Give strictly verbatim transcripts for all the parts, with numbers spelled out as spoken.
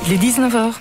Il est dix-neuf heures.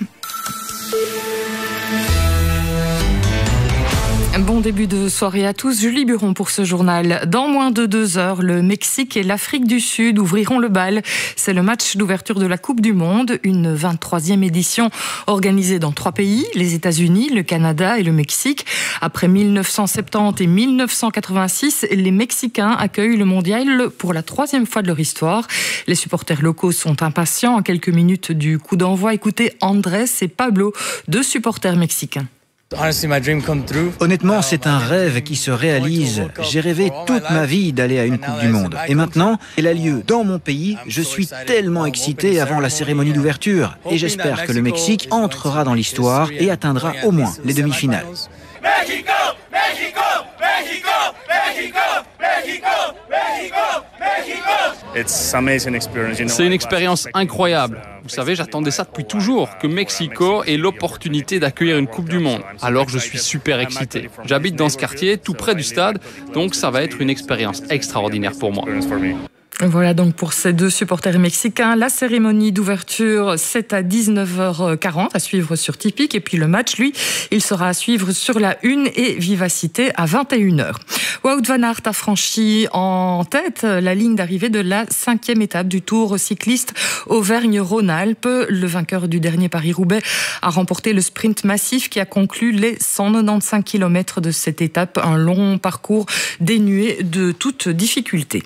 Bon début de soirée à tous. Julie Buron pour ce journal. Dans moins de deux heures, le Mexique et l'Afrique du Sud ouvriront le bal. C'est le match d'ouverture de la Coupe du Monde, une vingt-troisième édition organisée dans trois pays, les États-Unis, le Canada et le Mexique. Après mille neuf cent soixante-dix et mille neuf cent quatre-vingt-six, les Mexicains accueillent le mondial pour la troisième fois de leur histoire. Les supporters locaux sont impatients. En quelques minutes du coup d'envoi, écoutez Andrés et Pablo, deux supporters mexicains. Honnêtement, c'est un rêve qui se réalise. J'ai rêvé toute ma vie d'aller à une Coupe du Monde. Et maintenant, elle a lieu dans mon pays. Je suis tellement excité avant la cérémonie d'ouverture. Et j'espère que le Mexique entrera dans l'histoire et atteindra au moins les demi-finales. Mexico, Mexico, Mexico, Mexico, Mexico, Mexico, Mexico. C'est une expérience incroyable. Vous savez, j'attendais ça depuis toujours, que Mexico ait l'opportunité d'accueillir une Coupe du Monde. Alors je suis super excité. J'habite dans ce quartier, tout près du stade, donc ça va être une expérience extraordinaire pour moi. Voilà donc pour ces deux supporters mexicains. La cérémonie d'ouverture, c'est à dix-neuf heures quarante, à suivre sur Tipeee. Et puis le match, lui, il sera à suivre sur la Une et Vivacité à vingt et une heures. Wout van Aert a franchi en tête la ligne d'arrivée de la cinquième étape du Tour cycliste Auvergne-Rhône-Alpes. Le vainqueur du dernier Paris-Roubaix a remporté le sprint massif qui a conclu les cent quatre-vingt-quinze kilomètres de cette étape. Un long parcours dénué de toute difficulté.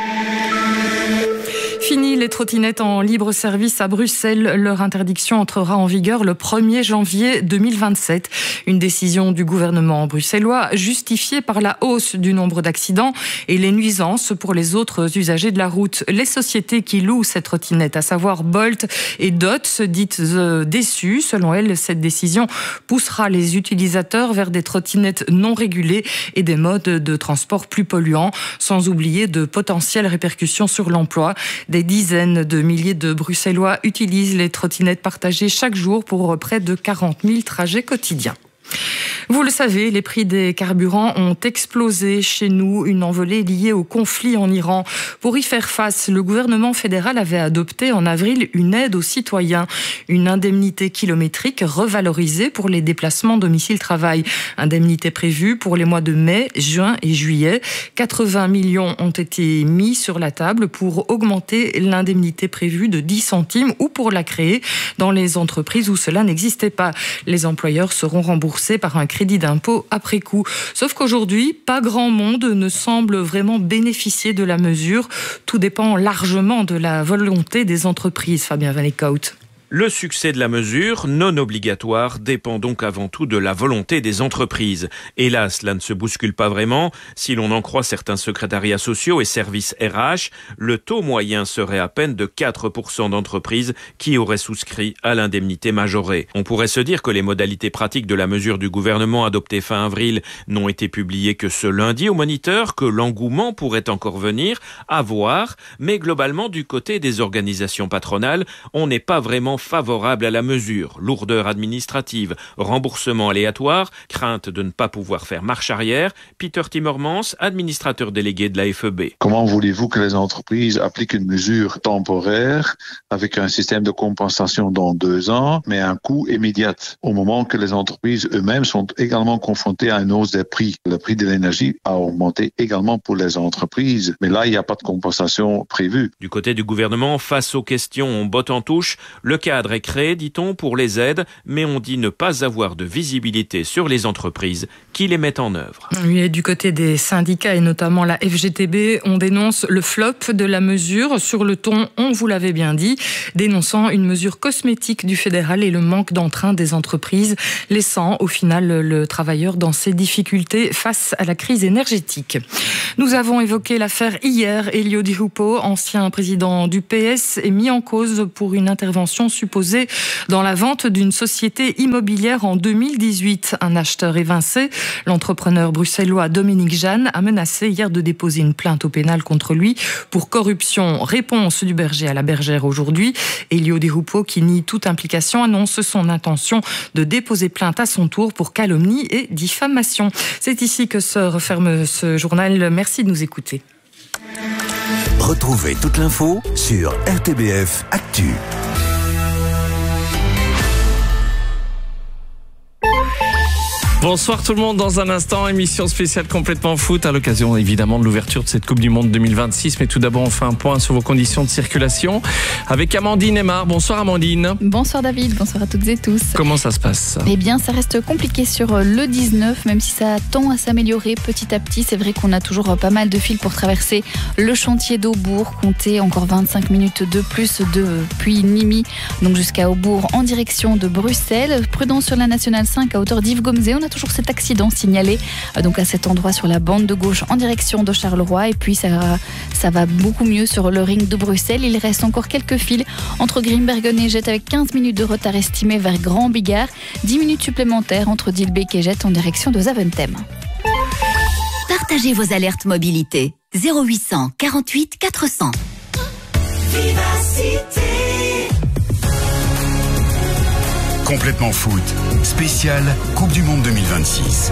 Fini les trottinettes en libre service à Bruxelles. Leur interdiction entrera en vigueur le premier janvier deux mille vingt-sept. Une décision du gouvernement bruxellois justifiée par la hausse du nombre d'accidents et les nuisances pour les autres usagers de la route. Les sociétés qui louent ces trottinettes, à savoir Bolt et Dot, se disent euh, déçues. Selon elles, cette décision poussera les utilisateurs vers des trottinettes non régulées et des modes de transport plus polluants, sans oublier de potentielles répercussions sur l'emploi. Des dizaines de milliers de Bruxellois utilisent les trottinettes partagées chaque jour pour près de quarante mille trajets quotidiens. Vous le savez, les prix des carburants ont explosé chez nous, une envolée liée au conflit en Iran. Pour y faire face, le gouvernement fédéral avait adopté en avril une aide aux citoyens, une indemnité kilométrique revalorisée pour les déplacements domicile-travail. Indemnité prévue pour les mois de mai, juin et juillet. quatre-vingts millions ont été mis sur la table pour augmenter l'indemnité prévue de dix centimes ou pour la créer dans les entreprises où cela n'existait pas. Les employeurs seront remboursés par un crédit d'impôt après coup. Sauf qu'aujourd'hui, pas grand monde ne semble vraiment bénéficier de la mesure. Tout dépend largement de la volonté des entreprises. Fabien Van Eekhout. Le succès de la mesure, non obligatoire, dépend donc avant tout de la volonté des entreprises. Hélas, cela ne se bouscule pas vraiment. Si l'on en croit certains secrétariats sociaux et services R H, le taux moyen serait à peine de quatre pour cent d'entreprises qui auraient souscrit à l'indemnité majorée. On pourrait se dire que les modalités pratiques de la mesure du gouvernement adoptée fin avril n'ont été publiées que ce lundi au Moniteur, que l'engouement pourrait encore venir, à voir, mais globalement du côté des organisations patronales, on n'est pas vraiment favorable à la mesure. Lourdeur administrative, remboursement aléatoire, crainte de ne pas pouvoir faire marche arrière. Peter Timmermans, administrateur délégué de la F E B. Comment voulez-vous que les entreprises appliquent une mesure temporaire avec un système de compensation dans deux ans, mais un coût immédiat, au moment que les entreprises eux-mêmes sont également confrontées à une hausse des prix. Le prix de l'énergie a augmenté également pour les entreprises, mais là, il n'y a pas de compensation prévue. Du côté du gouvernement, face aux questions, on botte en touche. Le cadre est créé, dit-on, pour les aides, mais on dit ne pas avoir de visibilité sur les entreprises qui les mettent en œuvre. Oui, et du côté des syndicats et notamment la F G T B, on dénonce le flop de la mesure sur le ton, on vous l'avait bien dit, dénonçant une mesure cosmétique du fédéral et le manque d'entrain des entreprises, laissant au final le travailleur dans ses difficultés face à la crise énergétique. Nous avons évoqué l'affaire hier. Elio Di Rupo, ancien président du P S, est mis en cause pour une intervention supposée dans la vente d'une société immobilière en deux mille dix-huit. Un acheteur évincé, l'entrepreneur bruxellois Dominique Jeanne, a menacé hier de déposer une plainte au pénal contre lui pour corruption. Réponse du berger à la bergère aujourd'hui. Elio Di Rupo, qui nie toute implication, annonce son intention de déposer plainte à son tour pour calomnie et diffamation. C'est ici que se referme ce journal. Merci de nous écouter. Retrouvez toute l'info sur R T B F Actu. Bonsoir tout le monde, dans un instant, émission spéciale complètement foot à l'occasion évidemment de l'ouverture de cette Coupe du Monde deux mille vingt-six. Mais tout d'abord, on fait un point sur vos conditions de circulation avec Amandine Aymar. Bonsoir Amandine. Bonsoir David, bonsoir à toutes et tous. Comment ça se passe ? Eh bien, ça reste compliqué sur le dix-neuf, même si ça tend à s'améliorer petit à petit. C'est vrai qu'on a toujours pas mal de fils pour traverser le chantier d'Aubourg. Comptez encore vingt-cinq minutes de plus depuis Nîmes, donc jusqu'à Aubourg en direction de Bruxelles. Prudence sur la nationale cinq à hauteur d'Yves-Gomzé. On a toujours cet accident signalé donc à cet endroit sur la bande de gauche en direction de Charleroi, et puis ça, ça va beaucoup mieux sur le ring de Bruxelles. Il reste encore quelques fils entre Grimbergen et Jette avec quinze minutes de retard estimé vers Grand Bigard, dix minutes supplémentaires entre Dilbeek et Jette en direction de Zaventem. Partagez vos alertes mobilité zéro huit cent quarante-huit quatre cents. Vivacité. Complètement foot, spécial Coupe du Monde deux mille vingt-six.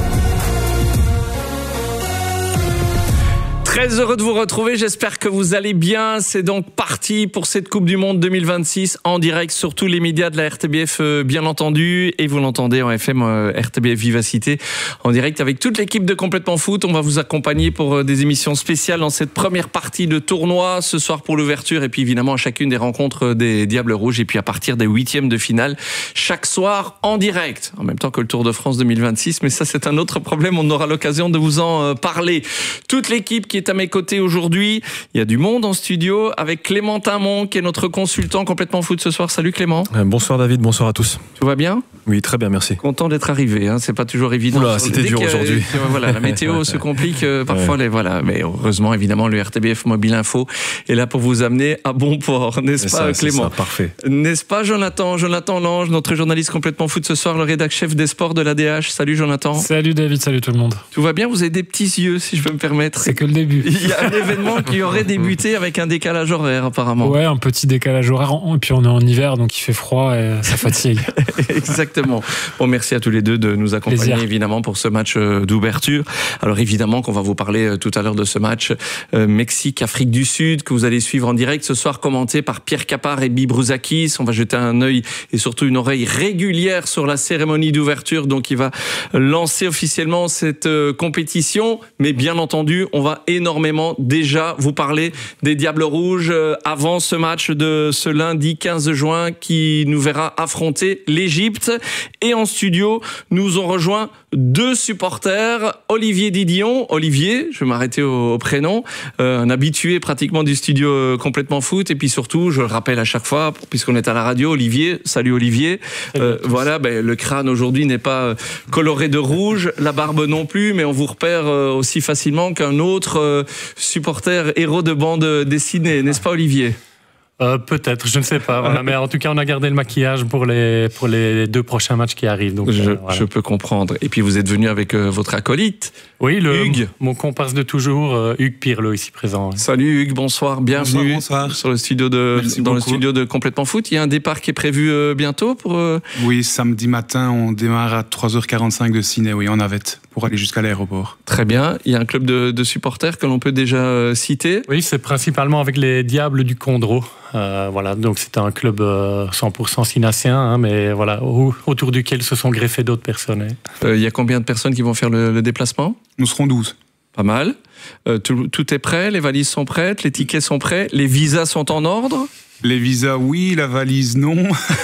Très heureux de vous retrouver, j'espère que vous allez bien. C'est donc parti pour cette Coupe du Monde deux mille vingt-six en direct sur tous les médias de la R T B F, euh, bien entendu. Et vous l'entendez en F M, euh, R T B F Vivacité, en direct avec toute l'équipe de Complètement Foot. On va vous accompagner pour euh, des émissions spéciales dans cette première partie de tournoi, ce soir pour l'ouverture, et puis évidemment à chacune des rencontres des Diables Rouges, et puis à partir des huitièmes de finale, chaque soir en direct, en même temps que le Tour de France deux mille vingt-six. Mais ça, c'est un autre problème, on aura l'occasion de vous en euh, parler. Toute l'équipe qui est à mes côtés aujourd'hui, il y a du monde en studio avec Clément Timon qui est notre consultant Complètement Foot ce soir. Salut Clément. Euh, bonsoir David, bonsour à tous. Tout va bien ? Oui, très bien, merci. Content d'être arrivé, hein, c'est pas toujours évident. Oula, c'était dur aujourd'hui. Voilà, la météo se complique euh, parfois, ouais. les, voilà, mais heureusement évidemment le R T B F Mobile Info est là pour vous amener à bon port, n'est-ce c'est pas ça, Clément ? C'est ça, parfait. N'est-ce pas Jonathan ? Jonathan Lange, notre journaliste Complètement Foot ce soir, le rédac chef des sports de l'A D H. Salut Jonathan. Salut David, salut tout le monde. Tout va bien ? Vous avez des petits yeux, si je peux me permettre. C'est que le début. Il y a un événement qui aurait débuté avec un décalage horaire apparemment. Ouais, un petit décalage horaire, et puis on est en hiver donc il fait froid et ça fatigue. Exactement. Bon, merci à tous les deux de nous accompagner Plaisir. Évidemment pour ce match d'ouverture. Alors évidemment qu'on va vous parler tout à l'heure de ce match euh, Mexique-Afrique du Sud que vous allez suivre en direct ce soir, commenté par Pierre Capard et Bi Brouzakis. On va jeter un œil et surtout une oreille régulière sur la cérémonie d'ouverture, donc il va lancer officiellement cette euh, compétition. Mais bien entendu, on va énormément déjà vous parler des Diables Rouges euh, avant ce match de ce lundi quinze juin qui nous verra affronter l'Égypte. Et en studio, nous ont rejoint deux supporters, Olivier Didion. Olivier, je vais m'arrêter au, au prénom, euh, un habitué pratiquement du studio euh, Complètement Foot. Et puis surtout, je le rappelle à chaque fois, puisqu'on est à la radio, Olivier, salut Olivier. Euh, voilà, ben, le crâne aujourd'hui n'est pas coloré de rouge, la barbe non plus, mais on vous repère euh, aussi facilement qu'un autre euh, supporter héros de bande dessinée, n'est-ce pas Olivier ? Euh, peut-être, je ne sais pas. Voilà. Mais en tout cas, on a gardé le maquillage pour les, pour les deux prochains matchs qui arrivent. Donc, je, euh, voilà. je peux comprendre. Et puis, vous êtes venu avec euh, votre acolyte, oui, le, Hugues. Mon comparse de toujours, euh, Hugues Pirlo, ici présent. Ouais. Salut Hugues, bonsoir, bienvenue bonsoir, bonsoir. Sur le studio de, dans beaucoup. le studio de Complètement Foot. Il y a un départ qui est prévu euh, bientôt pour... Euh... Oui, samedi matin, on démarre à trois heures quarante-cinq de Ciné, oui, en navette, pour aller jusqu'à l'aéroport. Très bien. Il y a un club de, de supporters que l'on peut déjà euh, citer. Oui, c'est principalement avec les Diables du Condro. Euh, voilà, donc c'est un club euh, cent pour cent sinassien, hein, mais voilà, au, autour duquel se sont greffées d'autres personnes. Il euh, y a combien de personnes qui vont faire le, le déplacement ? Nous serons douze. Pas mal. Euh, tout, tout est prêt, les valises sont prêtes, les tickets sont prêts, les visas sont en ordre ? Les visas, oui, la valise, non.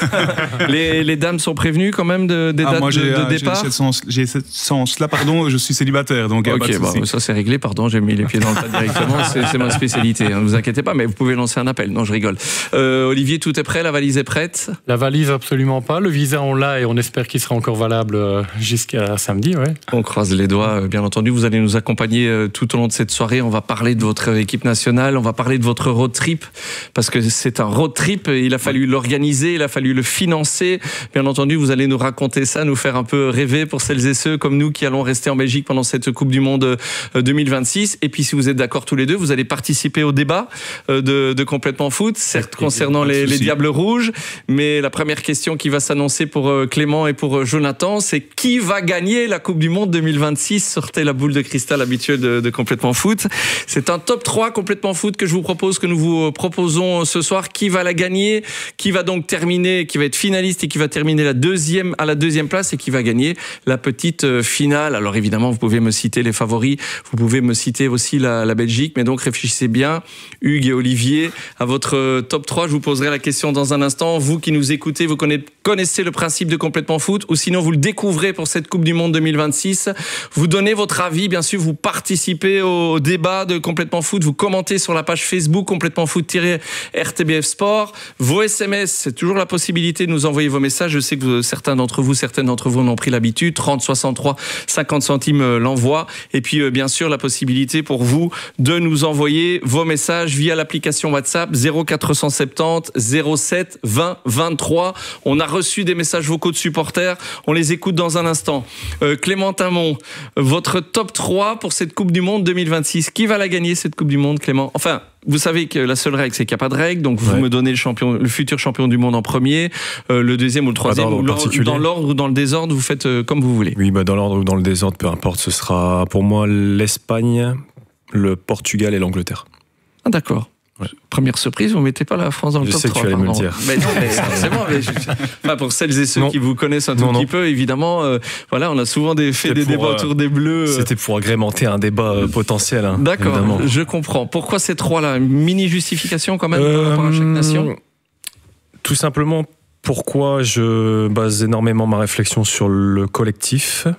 les, les dames sont prévenues quand même de, des ah, dates moi, de, de départ. J'ai ce sens-là, pardon, je suis célibataire, donc ok, pas bon, ça c'est réglé, pardon, j'ai mis les pieds dans le tas directement, c'est ma spécialité, hein, ne vous inquiétez pas, mais vous pouvez lancer un appel, non je rigole. Euh, Olivier, tout est prêt, la valise est prête ? La valise, absolument pas, le visa on l'a et on espère qu'il sera encore valable jusqu'à samedi, ouais. On croise les doigts, bien entendu, vous allez nous accompagner tout au long de cette soirée, on va parler de votre équipe nationale, on va parler de votre road trip, parce que c'est un road trip, il a fallu l'organiser, il a fallu le financer. Bien entendu, vous allez nous raconter ça, nous faire un peu rêver pour celles et ceux comme nous qui allons rester en Belgique pendant cette Coupe du Monde deux mille vingt-six. Et puis, si vous êtes d'accord tous les deux, vous allez participer au débat de, de Complètement Foot, certes concernant les, les Diables Rouges, mais la première question qui va s'annoncer pour Clément et pour Jonathan, c'est qui va gagner la Coupe du Monde deux mille vingt-six ? Sortez la boule de cristal habituelle de, de Complètement Foot. C'est un top trois Complètement Foot que je vous propose, que nous vous proposons ce soir. qui va la gagner, qui va donc terminer, qui va être finaliste et qui va terminer la deuxième, à la deuxième place et qui va gagner la petite finale. Alors évidemment, vous pouvez me citer les favoris, vous pouvez me citer aussi la, la Belgique, mais donc réfléchissez bien, Hugues et Olivier, à votre top trois. Je vous poserai la question dans un instant. Vous qui nous écoutez, vous connaissez le principe de Complètement Foot, ou sinon vous le découvrez pour cette Coupe du Monde deux mille vingt-six. Vous donnez votre avis, bien sûr, vous participez au débat de Complètement Foot, vous commentez sur la page Facebook Complètement Foot-R T B F Sport. Vos S M S, c'est toujours la possibilité de nous envoyer vos messages. Je sais que vous, certains d'entre vous, certaines d'entre vous en ont pris l'habitude. trente, soixante-trois, cinquante centimes l'envoi. Et puis, euh, bien sûr, la possibilité pour vous de nous envoyer vos messages via l'application WhatsApp zéro quatre cent soixante-dix zéro sept vingt vingt-trois. On a reçu des messages vocaux de supporters. On les écoute dans un instant. Euh, Clément Tamon, votre top trois pour cette Coupe du Monde deux mille vingt-six. Qui va la gagner, cette Coupe du Monde, Clément? Enfin, vous savez que la seule règle, c'est qu'il n'y a pas de règle. Donc, vous ouais. me donnez le, champion, le futur champion du monde en premier, euh, le deuxième ou le troisième. Ou dans l'ordre ou dans le désordre, vous faites euh, comme vous voulez. Oui, bah dans l'ordre ou dans le désordre, peu importe. Ce sera pour moi l'Espagne, le Portugal et l'Angleterre. Ah, d'accord. Ouais. Première surprise, vous ne mettez pas la France dans le je top sais trois. Je sais que tu allais me le dire. Mais non, mais forcément. Mais je... enfin, pour celles et ceux non. qui vous connaissent un tout non, petit non. peu, évidemment, euh, voilà, on a souvent des, fait des pour, débats euh, autour des Bleus. C'était pour agrémenter un débat euh, potentiel. Hein, d'accord, évidemment. Je comprends. Pourquoi ces trois-là? Une mini justification quand même euh, par rapport à chaque nation? Tout simplement, pourquoi je base énormément ma réflexion sur le collectif.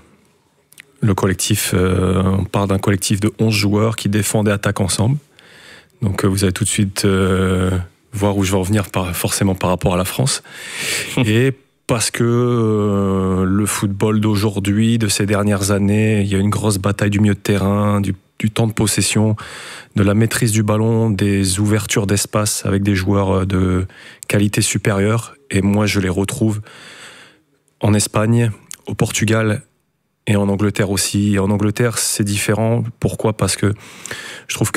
Le collectif, euh, on parle d'un collectif de onze joueurs qui défendent et attaquent ensemble. Donc vous allez tout de suite euh, voir où je vais en venir par, forcément par rapport à la France. Et parce que euh, le football d'aujourd'hui, de ces dernières années, il y a une grosse bataille du milieu de terrain, du, du temps de possession, de la maîtrise du ballon, des ouvertures d'espace avec des joueurs de qualité supérieure. Et moi, je les retrouve en Espagne, au Portugal et en Angleterre aussi. Et en Angleterre, c'est différent. Pourquoi ? Parce que je trouve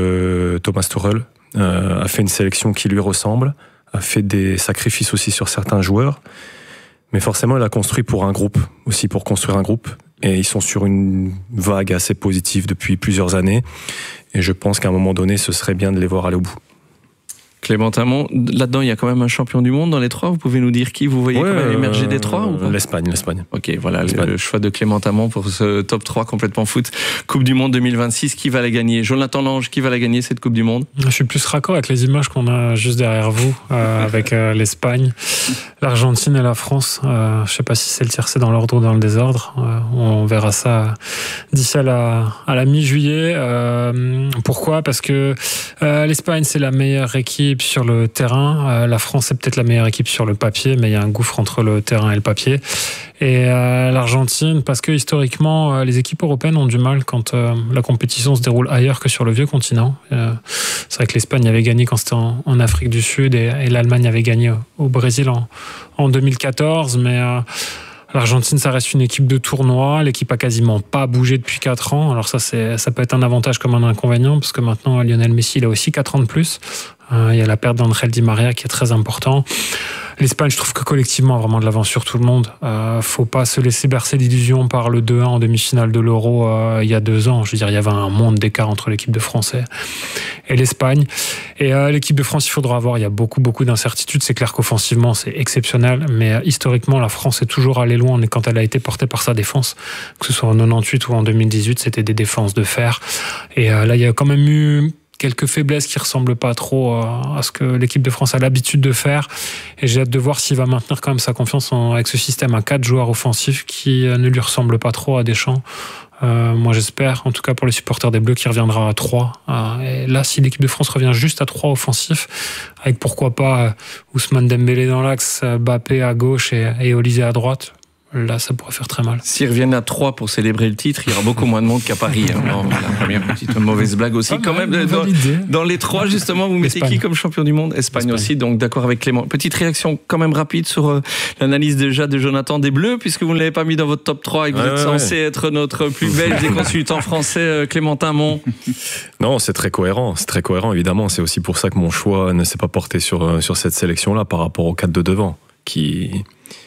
que Thomas Tuchel euh, a fait une sélection qui lui ressemble, a fait des sacrifices aussi sur certains joueurs. Mais forcément, il a construit pour un groupe, aussi pour construire un groupe. Et ils sont sur une vague assez positive depuis plusieurs années. Et je pense qu'à un moment donné, ce serait bien de les voir aller au bout. Clément Tamon, là-dedans, il y a quand même un champion du monde dans les trois. Vous pouvez nous dire qui vous voyez ouais, quand même émerger des trois ou pas ? L'Espagne, l'Espagne. Ok, voilà l'Espagne. Le, le choix de Clément Tamon pour ce top trois Complètement Foot. Coupe du Monde deux mille vingt-six, qui va la gagner ? Jonathan Lange, qui va la gagner cette Coupe du Monde ? Je suis plus raccord avec les images qu'on a juste derrière vous, euh, avec euh, l'Espagne, l'Argentine et la France. Euh, je ne sais pas si c'est le tiercé dans l'ordre ou dans le désordre. Euh, on verra ça d'ici à la, à la mi-juillet. Euh, pourquoi ? Parce que euh, l'Espagne, c'est la meilleure équipe sur le terrain. Euh, la France est peut-être la meilleure équipe sur le papier, mais il y a un gouffre entre le terrain et le papier. Et euh, l'Argentine, parce que historiquement, euh, les équipes européennes ont du mal quand euh, la compétition se déroule ailleurs que sur le vieux continent. Euh, c'est vrai que l'Espagne avait gagné quand c'était en, en Afrique du Sud et, et l'Allemagne avait gagné au, au Brésil en, en deux mille quatorze, mais euh, l'Argentine, ça reste une équipe de tournoi. L'équipe a quasiment pas bougé depuis quatre ans. Alors ça, c'est, ça peut être un avantage comme un inconvénient, parce que maintenant, Lionel Messi, il a aussi quatre ans de plus. Euh, il y a la perte d'Angel Di Maria qui est très important. L'Espagne, je trouve que collectivement, a vraiment de l'avance sur tout le monde. Euh, faut pas se laisser bercer d'illusions par le deux un en demi-finale de l'Euro euh, il y a deux ans. Je veux dire, il y avait un monde d'écart entre l'équipe de France et, et l'Espagne. Et euh, l'équipe de France, il faudra voir. Il y a beaucoup, beaucoup d'incertitudes. C'est clair qu'offensivement, c'est exceptionnel. Mais euh, historiquement, la France est toujours allée loin quand elle a été portée par sa défense. Que ce soit en quatre-vingt-dix-huit ou en deux mille dix-huit, c'était des défenses de fer. Et euh, là, il y a quand même eu quelques faiblesses qui ressemblent pas trop à ce que l'équipe de France a l'habitude de faire. Et j'ai hâte de voir s'il va maintenir quand même sa confiance en, avec ce système à quatre joueurs offensifs qui ne lui ressemble pas trop à Deschamps. Euh, moi, j'espère, en tout cas pour les supporters des Bleus, qu'il reviendra à trois. Euh, et là, si l'équipe de France revient juste à trois offensifs, avec pourquoi pas euh, Ousmane Dembélé dans l'axe, Mbappé à gauche et, et Olysée à droite, là, ça pourrait faire très mal. S'ils reviennent à trois pour célébrer le titre, il y aura beaucoup moins de monde qu'à Paris. Hein. Non, la première petite mauvaise blague aussi. Ah, quand même, dans, dans les trois, justement, vous mettez Espagne. Qui comme champion du monde ? Espagne, Espagne aussi, donc d'accord avec Clément. Petite réaction quand même rapide sur euh, l'analyse déjà de Jonathan des Bleus, puisque vous ne l'avez pas mis dans votre top trois et que vous ouais, êtes ouais, censé ouais. être notre plus belge des consultants français, euh, Clément Tamon. Non, c'est très cohérent. C'est très cohérent, évidemment. C'est aussi pour ça que mon choix ne s'est pas porté sur, euh, sur cette sélection-là par rapport aux quatre de devant, qui...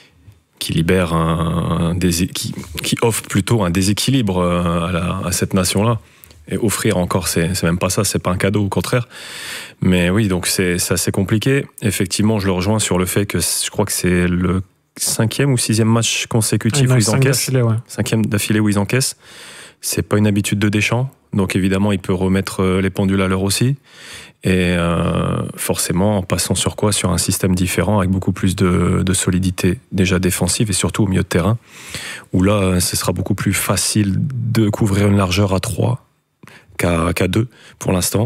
qui libère un, un dés... qui, qui offre plutôt un déséquilibre à, la, à cette nation-là. Et offrir encore, c'est, c'est même pas ça, c'est pas un cadeau, au contraire. Mais oui, donc c'est, c'est assez compliqué. Effectivement, je le rejoins sur le fait que je crois que c'est le cinquième ou sixième match consécutif ah, où ils encaissent. D'affilée, ouais. Cinquième d'affilée où ils encaissent. C'est pas une habitude de Deschamps. Donc évidemment, il peut remettre les pendules à l'heure aussi. Et euh, forcément, en passant sur quoi ? Sur un système différent, avec beaucoup plus de, de solidité, déjà défensive et surtout au milieu de terrain, où là, ce sera beaucoup plus facile de couvrir une largeur à trois qu'à, qu'à deux pour l'instant.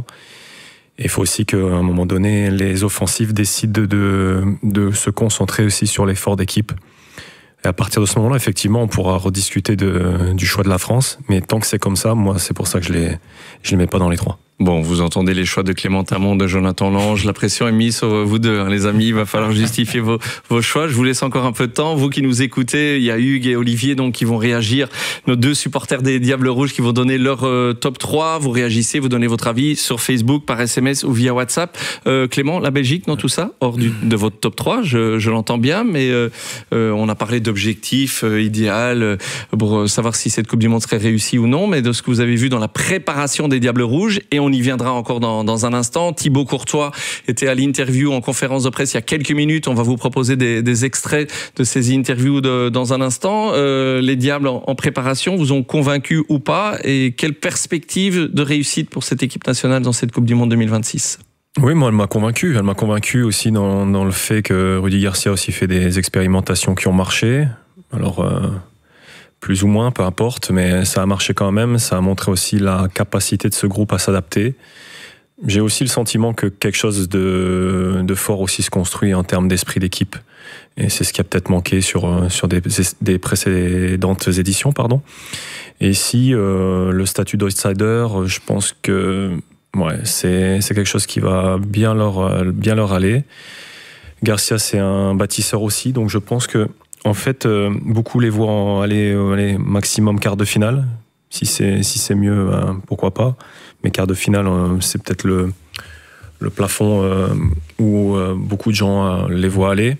Et il faut aussi qu'à un moment donné, les offensifs décident de, de, de se concentrer aussi sur l'effort d'équipe. Et à partir de ce moment-là, effectivement, on pourra rediscuter de, du choix de la France. Mais tant que c'est comme ça, moi, c'est pour ça que je les, je les mets pas dans les trois. Bon, vous entendez les choix de Clément Tamon, de Jonathan Lange. La pression est mise sur vous deux, hein, les amis. Il va falloir justifier vos, vos choix. Je vous laisse encore un peu de temps. Vous qui nous écoutez, il y a Hugues et Olivier donc qui vont réagir. Nos deux supporters des Diables Rouges qui vont donner leur euh, top trois. Vous réagissez, vous donnez votre avis sur Facebook, par S M S ou via WhatsApp. Euh, Clément, la Belgique dans tout ça, hors du, de votre top trois, je, je l'entends bien, mais euh, euh, on a parlé d'objectifs euh, idéal euh, pour savoir si cette Coupe du Monde serait réussie ou non, mais de ce que vous avez vu dans la préparation des Diables Rouges, et on y viendra encore dans, dans un instant. Thibaut Courtois était à l'interview en conférence de presse il y a quelques minutes. On va vous proposer des, des extraits de ces interviews de, dans un instant. Euh, les Diables en, en préparation vous ont convaincu ou pas, et quelle perspective de réussite pour cette équipe nationale dans cette Coupe du Monde deux mille vingt-six? Oui, moi, elle m'a convaincu. Elle m'a convaincu aussi dans, dans le fait que Rudy Garcia a aussi fait des expérimentations qui ont marché. Alors, euh, plus ou moins, peu importe, mais ça a marché quand même. Ça a montré aussi la capacité de ce groupe à s'adapter. J'ai aussi le sentiment que quelque chose de, de fort aussi se construit en termes d'esprit d'équipe. Et c'est ce qui a peut-être manqué sur, sur des, des précédentes éditions, pardon. Et ici, euh, le statut d'outsider, je pense que ouais, c'est, c'est quelque chose qui va bien leur, bien leur aller. Garcia, c'est un bâtisseur aussi, donc je pense que en fait, euh, beaucoup les voient aller, aller maximum quart de finale. Si c'est, si c'est mieux, ben, pourquoi pas. Mais quart de finale, euh, c'est peut-être le, le plafond euh, où euh, beaucoup de gens euh, les voient aller.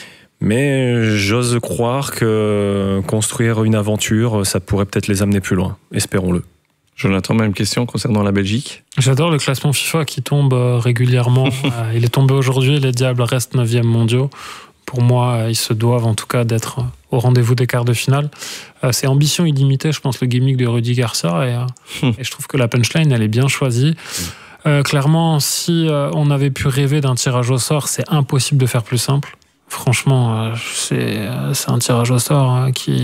Mais j'ose croire que construire une aventure, ça pourrait peut-être les amener plus loin. Espérons-le. Jonathan, même question concernant la Belgique. J'adore le classement FIFA qui tombe régulièrement. Il est tombé aujourd'hui, les Diables restent neuvième mondiaux. Pour moi, ils se doivent en tout cas d'être au rendez-vous des quarts de finale. C'est ambition illimitée, je pense, le gimmick de Rudy Garcia. Et, et je trouve que la punchline, elle est bien choisie. Euh, clairement, si on avait pu rêver d'un tirage au sort, c'est impossible de faire plus simple. Franchement, c'est, c'est un tirage au sort qui,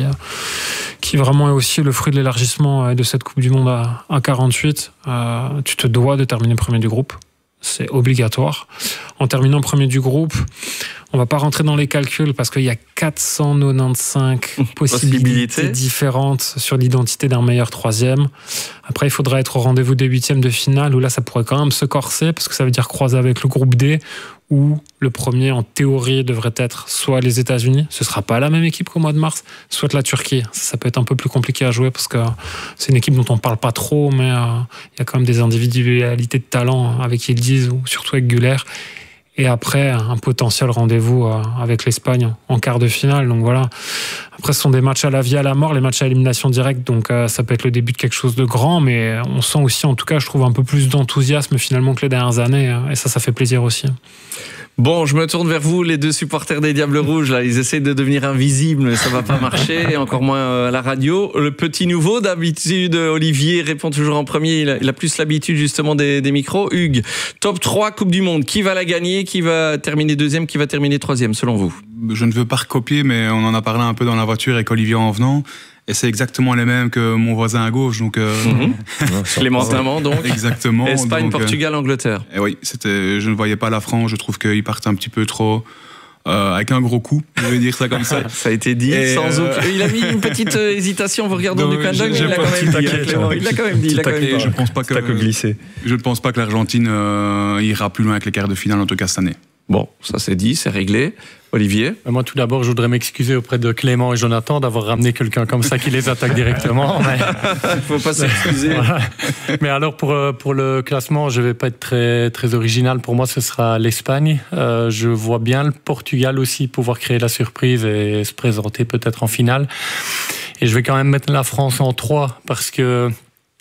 qui vraiment est aussi le fruit de l'élargissement de cette Coupe du Monde à, à quarante-huit. Euh, tu te dois de terminer premier du groupe. C'est obligatoire. En terminant premier du groupe, on va pas rentrer dans les calculs parce qu'il y a quatre cent quatre-vingt-quinze possibilités différentes sur l'identité d'un meilleur troisième. Après, il faudra être au rendez-vous des huitièmes de finale où là, ça pourrait quand même se corser parce que ça veut dire croiser avec le groupe D où le premier, en théorie, devrait être soit les États-Unis, ce sera pas la même équipe qu'au mois de mars, soit la Turquie. Ça, ça peut être un peu plus compliqué à jouer parce que c'est une équipe dont on parle pas trop, mais il euh, y a quand même des individualités de talent avec Yildiz ou surtout avec Güler. Et après, un potentiel rendez-vous euh, avec l'Espagne en quart de finale. Donc voilà. Après, ce sont des matchs à la vie, à la mort, les matchs à élimination directe. Donc euh, ça peut être le début de quelque chose de grand, mais on sent aussi, en tout cas, je trouve un peu plus d'enthousiasme finalement que les dernières années. Et ça, ça fait plaisir aussi. Bon, je me tourne vers vous, les deux supporters des Diables Rouges. Là, ils essaient de devenir invisibles, mais ça va pas marcher, encore moins à la radio. Le petit nouveau, d'habitude, Olivier répond toujours en premier. Il a, il a plus l'habitude justement des, des micros. Hugues, top trois Coupe du Monde. Qui va la gagner? Qui va terminer deuxième? Qui va terminer troisième, selon vous? Je ne veux pas recopier, mais on en a parlé un peu dans la voiture avec Olivier en venant. Et c'est exactement les mêmes que mon voisin à gauche, donc. Euh... Mm-hmm. Clément Tamon, donc. Exactement. Espagne, donc, Portugal, euh... Angleterre. Et oui, c'était. Je ne voyais pas la France. Je trouve qu'ils partent un petit peu trop. Euh, avec un gros coup, je vais dire ça comme ça. Ça a été dit, et sans euh... aucun... Il a mis une petite euh, hésitation en vous regardant du coin de l'œil, mais il l'a quand même dit. Il l'a quand même dit. Il l'a quand même dit. Je pense pas que. glissé. Je ne pense pas que l'Argentine euh, ira plus loin avec les quarts de finale, en tout cas cette année. Bon, ça c'est dit, c'est réglé. Olivier? Moi, tout d'abord, je voudrais m'excuser auprès de Clément et Jonathan d'avoir ramené quelqu'un comme ça qui les attaque directement. Mais... Il ne faut pas s'excuser. Voilà. Mais alors, pour, pour le classement, je ne vais pas être très, très original. Pour moi, ce sera l'Espagne. Euh, je vois bien le Portugal aussi pouvoir créer la surprise et se présenter peut-être en finale. Et je vais quand même mettre la France en trois parce que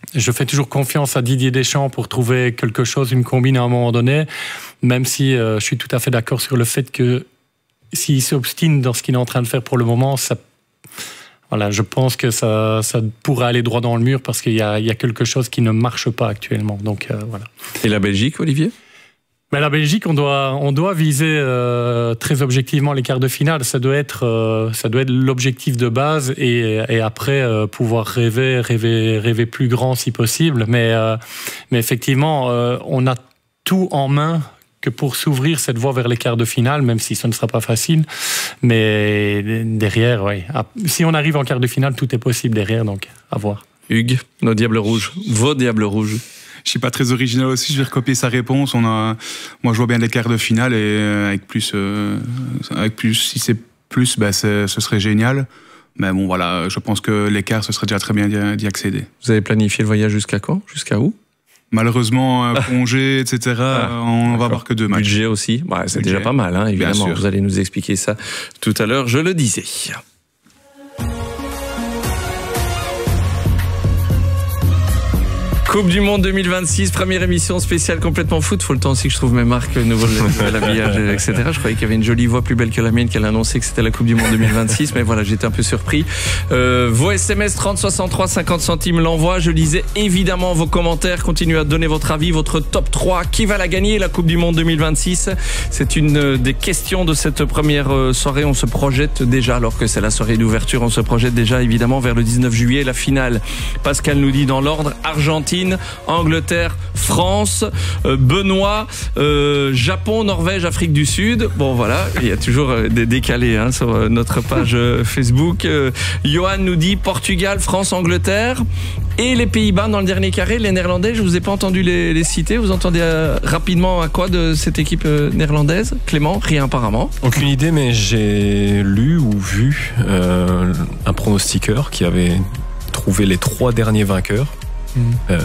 je fais toujours confiance à Didier Deschamps pour trouver quelque chose, une combine à un moment donné, même si euh, je suis tout à fait d'accord sur le fait que s'il s'obstine dans ce qu'il est en train de faire pour le moment, ça, voilà, je pense que ça, ça pourrait aller droit dans le mur parce qu'il y a, il y a quelque chose qui ne marche pas actuellement. Donc, euh, voilà. Et la Belgique, Olivier ? Mais la Belgique, on doit, on doit viser euh, très objectivement les quarts de finale. Ça doit être, euh, ça doit être l'objectif de base et, et après euh, pouvoir rêver, rêver, rêver plus grand si possible. Mais, euh, mais effectivement, euh, on a tout en main que pour s'ouvrir cette voie vers les quarts de finale, même si ce ne sera pas facile. Mais derrière, oui. Si on arrive en quart de finale, tout est possible derrière, donc à voir. Hugues, nos Diables Rouges, vos Diables Rouges. Je suis pas très original aussi, je vais recopier sa réponse. On a, moi, je vois bien les quarts de finale et avec plus, euh, avec plus, si c'est plus, ben c'est, ce serait génial. Mais bon, voilà, je pense que les quarts, ce serait déjà très bien d'y, d'y accéder. Vous avez planifié le voyage jusqu'à quand ? Jusqu'à où ? Malheureusement, congé, et cetera, ah, on d'accord. va avoir que deux matchs. Budget aussi, ouais, c'est Budget. Déjà pas mal, hein, évidemment. Vous allez nous expliquer ça tout à l'heure, je le disais. Coupe du Monde deux mille vingt-six, première émission spéciale complètement foot. Faut le temps aussi que je trouve mes marques, nouveau l'habillage, et cetera. Je croyais qu'il y avait une jolie voix plus belle que la mienne qu'elle annonçait que c'était la Coupe du Monde deux mille vingt-six, mais voilà, j'étais un peu surpris. Euh, vos S M S trente soixante-trois, cinquante centimes l'envoi. Je lisais évidemment vos commentaires. Continuez à donner votre avis, votre top trois. Qui va la gagner, la Coupe du Monde deux mille vingt-six? C'est une des questions de cette première soirée. On se projette déjà, alors que c'est la soirée d'ouverture, on se projette déjà évidemment vers le dix-neuf juillet, la finale. Pascal nous dit dans l'ordre: Argentine, Angleterre, France, euh, Benoît, euh, Japon, Norvège, Afrique du Sud. Bon voilà, il y a toujours des décalés hein, sur notre page Facebook. Euh, Johan nous dit Portugal, France, Angleterre et les Pays-Bas dans le dernier carré. Les Néerlandais, je vous ai pas entendu les, les citer. Vous entendez euh, rapidement à quoi de cette équipe euh, néerlandaise? Clément, rien apparemment. Aucune idée, mais j'ai lu ou vu euh, un pronostiqueur qui avait trouvé les trois derniers vainqueurs. Euh,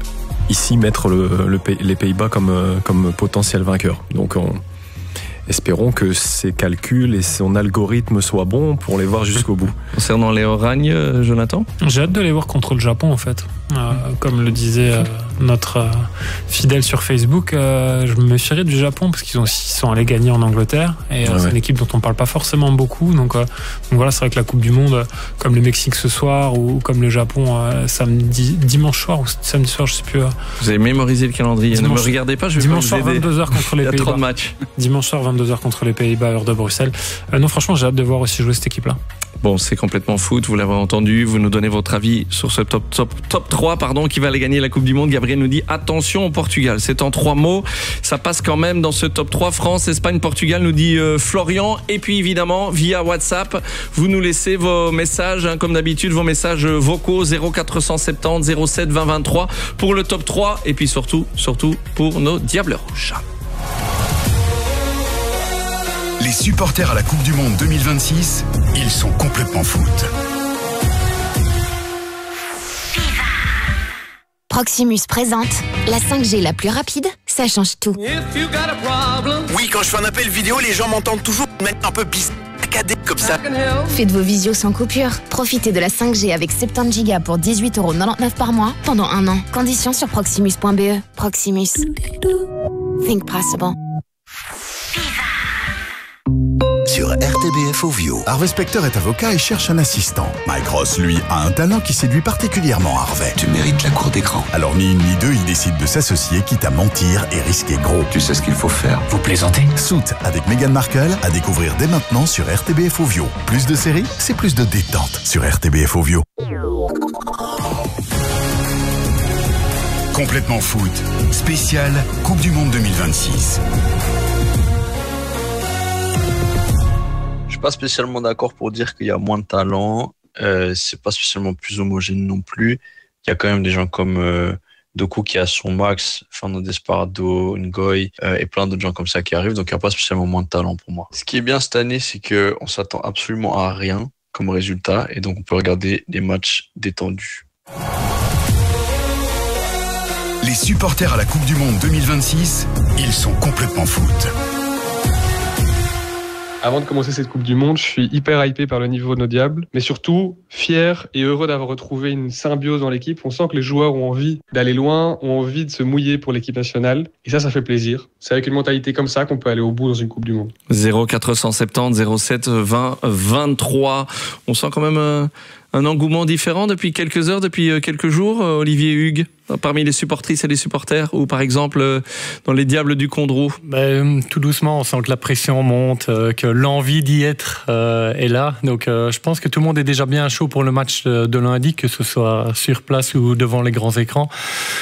ici mettre le, le, les Pays-Bas comme, comme potentiel vainqueur. Donc on, espérons que ses calculs et son algorithme soient bons pour les voir jusqu'au bout. Concernant les Oragnes, Jonathan? J'ai hâte de les voir contre le Japon en fait. Euh, comme le disait euh, notre euh, fidèle sur Facebook, euh, je me méfierais du Japon parce qu'ils ont aussi sont allés gagner en Angleterre et euh, ah ouais. C'est une équipe dont on parle pas forcément beaucoup. Donc, euh, donc voilà, c'est vrai que la Coupe du Monde, euh, comme le Mexique ce soir ou, ou comme le Japon euh, samedi, dimanche soir ou samedi soir, je sais plus. Euh, vous avez mémorisé le calendrier. Dimanche, ne me regardez pas, je vais dimanche pas soir vous aider. vingt-deux heures contre les Pays-Bas. Il y a trop de matchs. Dimanche soir vingt-deux heures contre les Pays-Bas, heure de Bruxelles. Euh, non, franchement, j'ai hâte de voir aussi jouer cette équipe-là. Bon, c'est complètement foot, vous l'avez entendu, vous nous donnez votre avis sur ce top, top, top trois, pardon, qui va aller gagner la Coupe du Monde. Gabriel nous dit attention au Portugal, c'est en trois mots, ça passe quand même dans ce top trois, France, Espagne, Portugal, nous dit euh, Florian. Et puis évidemment, via WhatsApp, vous nous laissez vos messages, hein, comme d'habitude, vos messages vocaux zéro quatre cent soixante-dix zéro sept vingt vingt-trois pour le top trois et puis surtout, surtout pour nos Diables Rouges. Les supporters à la Coupe du Monde deux mille vingt-six, ils sont complètement foot. Proximus présente la cinq G la plus rapide, ça change tout. Oui, quand je fais un appel vidéo, les gens m'entendent toujours de manière un peu bizarre, comme ça. Faites vos visios sans coupure. Profitez de la cinq G avec soixante-dix gigas pour dix-huit euros quatre-vingt-dix-neuf par mois pendant un an. Conditions sur proximus point b e. Proximus. Think possible. Sur R T B F Ovio, Harvey Specter est avocat et cherche un assistant. Mike Ross, lui, a un talent qui séduit particulièrement Harvey. Tu mérites la cour d'écran. Alors ni une ni deux, il décide de s'associer, quitte à mentir et risquer gros. Tu sais ce qu'il faut faire. Vous plaisantez? Suit avec Meghan Markle à découvrir dès maintenant sur R T B F Ovio. Plus de séries, c'est plus de détente sur R T B F Ovio. Complètement foot, spécial Coupe du Monde deux mille vingt-six. Je suis pas spécialement d'accord pour dire qu'il y a moins de talent. Euh, c'est pas spécialement plus homogène non plus. Il y a quand même des gens comme euh, Doku qui a son max, Fernando Desparado, Ngoy euh, et plein d'autres gens comme ça qui arrivent. Donc il n'y a pas spécialement moins de talent pour moi. Ce qui est bien cette année, c'est que on s'attend absolument à rien comme résultat et donc on peut regarder des matchs détendus. Les supporters à la Coupe du Monde deux mille vingt-six, ils sont complètement foot. Avant de commencer cette Coupe du Monde, je suis hyper hypé par le niveau de nos Diables, mais surtout fier et heureux d'avoir retrouvé une symbiose dans l'équipe. On sent que les joueurs ont envie d'aller loin, ont envie de se mouiller pour l'équipe nationale. Et ça, ça fait plaisir. C'est avec une mentalité comme ça qu'on peut aller au bout dans une Coupe du Monde. zéro quatre cent soixante-dix zéro sept vingt vingt-trois. On sent quand même un, un engouement différent depuis quelques heures, depuis quelques jours, Olivier Hugues, parmi les supportrices et les supporters, ou par exemple dans les Diables du Condroux. Ben, tout doucement, on sent que la pression monte, que l'envie d'y être euh, est là. Donc euh, je pense que tout le monde est déjà bien chaud pour le match de lundi, que ce soit sur place ou devant les grands écrans.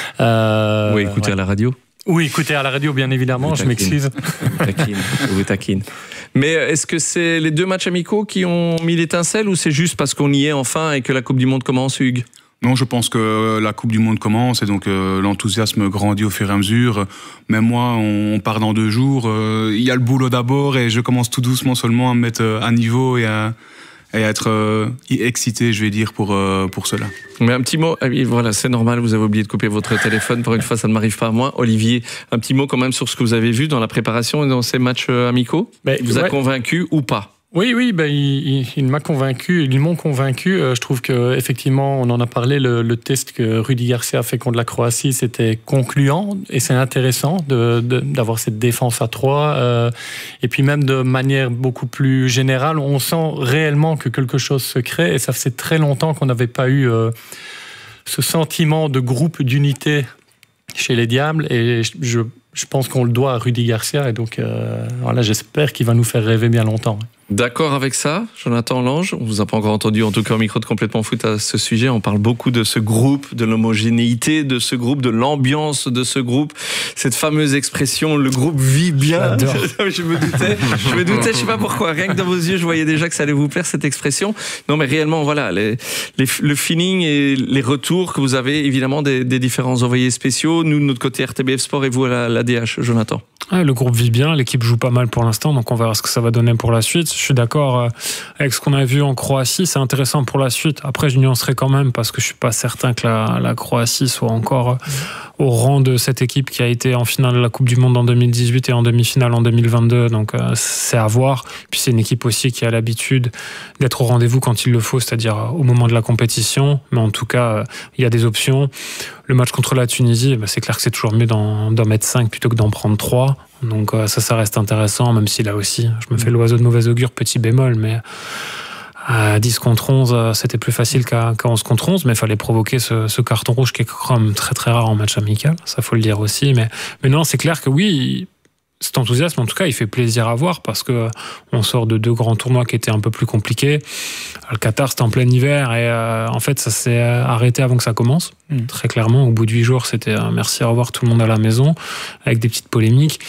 Euh, oui, écoutez ouais. à la radio. Oui, écoutez à la radio, bien évidemment, je m'excuse. Taquine, vous taquine. Mais est-ce que c'est les deux matchs amicaux qui ont mis l'étincelle ou c'est juste parce qu'on y est enfin et que la Coupe du Monde commence, Hugues ? Non, je pense que la Coupe du Monde commence et donc euh, l'enthousiasme grandit au fur et à mesure. Même moi, on part dans deux jours. Euh, il y a le boulot d'abord et je commence tout doucement seulement à me mettre à niveau et à, et à être euh, excité, je vais dire, pour, euh, pour cela. Mais un petit mot, voilà, c'est normal, vous avez oublié de couper votre téléphone. Pour une fois, ça ne m'arrive pas à moi. Olivier, un petit mot quand même sur ce que vous avez vu dans la préparation et dans ces matchs amicaux. Ben, vous ouais. a convaincu ou pas ? Oui, oui, ben, il, il, il m'a convaincu, ils m'ont convaincu. Euh, je trouve qu'effectivement, on en a parlé, le, le test que Rudy Garcia a fait contre la Croatie, c'était concluant et c'est intéressant de, de, d'avoir cette défense à trois. Euh, et puis même de manière beaucoup plus générale, on sent réellement que quelque chose se crée et ça faisait très longtemps qu'on n'avait pas eu euh, ce sentiment de groupe, d'unité chez les Diables et je, je pense qu'on le doit à Rudy Garcia et donc euh, voilà, j'espère qu'il va nous faire rêver bien longtemps. D'accord avec ça, Jonathan Lange. On vous a pas encore entendu, en tout cas au micro de Complètement Foot à ce sujet. On parle beaucoup de ce groupe, de l'homogénéité de ce groupe, de l'ambiance de ce groupe. Cette fameuse expression, le groupe vit bien. Je me doutais, je me doutais, je sais pas pourquoi. Rien que dans vos yeux, je voyais déjà que ça allait vous plaire cette expression. Non, mais réellement, voilà, les, les, le feeling et les retours que vous avez évidemment des, des différents envoyés spéciaux. Nous, de notre côté R T B F Sport et vous à la, la D H, Jonathan. Ouais, le groupe vit bien, l'équipe joue pas mal pour l'instant, donc on verra ce que ça va donner pour la suite. Je suis d'accord avec ce qu'on a vu en Croatie, c'est intéressant pour la suite. Après, je nuancerai quand même parce que je suis pas certain que la, la Croatie soit encore au rang de cette équipe qui a été en finale de la Coupe du Monde en deux mille dix-huit et en demi-finale en deux mille vingt-deux. Donc c'est à voir. Puis c'est une équipe aussi qui a l'habitude d'être au rendez-vous quand il le faut, c'est-à-dire au moment de la compétition. Mais en tout cas, il y a des options. Le match contre la Tunisie, c'est clair que c'est toujours mieux d'en, d'en mettre cinq plutôt que d'en prendre trois. Donc ça, ça reste intéressant, même si là aussi, je me fais l'oiseau de mauvais augure, petit bémol, mais à dix contre onze, c'était plus facile qu'à, qu'à onze contre onze, mais il fallait provoquer ce, ce carton rouge qui est quand même très très rare en match amical, ça faut le dire aussi. Mais, mais non, c'est clair que oui, cet enthousiasme, en tout cas, il fait plaisir à voir parce que on sort de deux grands tournois qui étaient un peu plus compliqués. Le Qatar, c'était en plein hiver et euh, en fait, ça s'est arrêté avant que ça commence. Mmh. Très clairement, au bout de huit jours, c'était euh, merci, au revoir, tout le monde à la maison, avec des petites polémiques.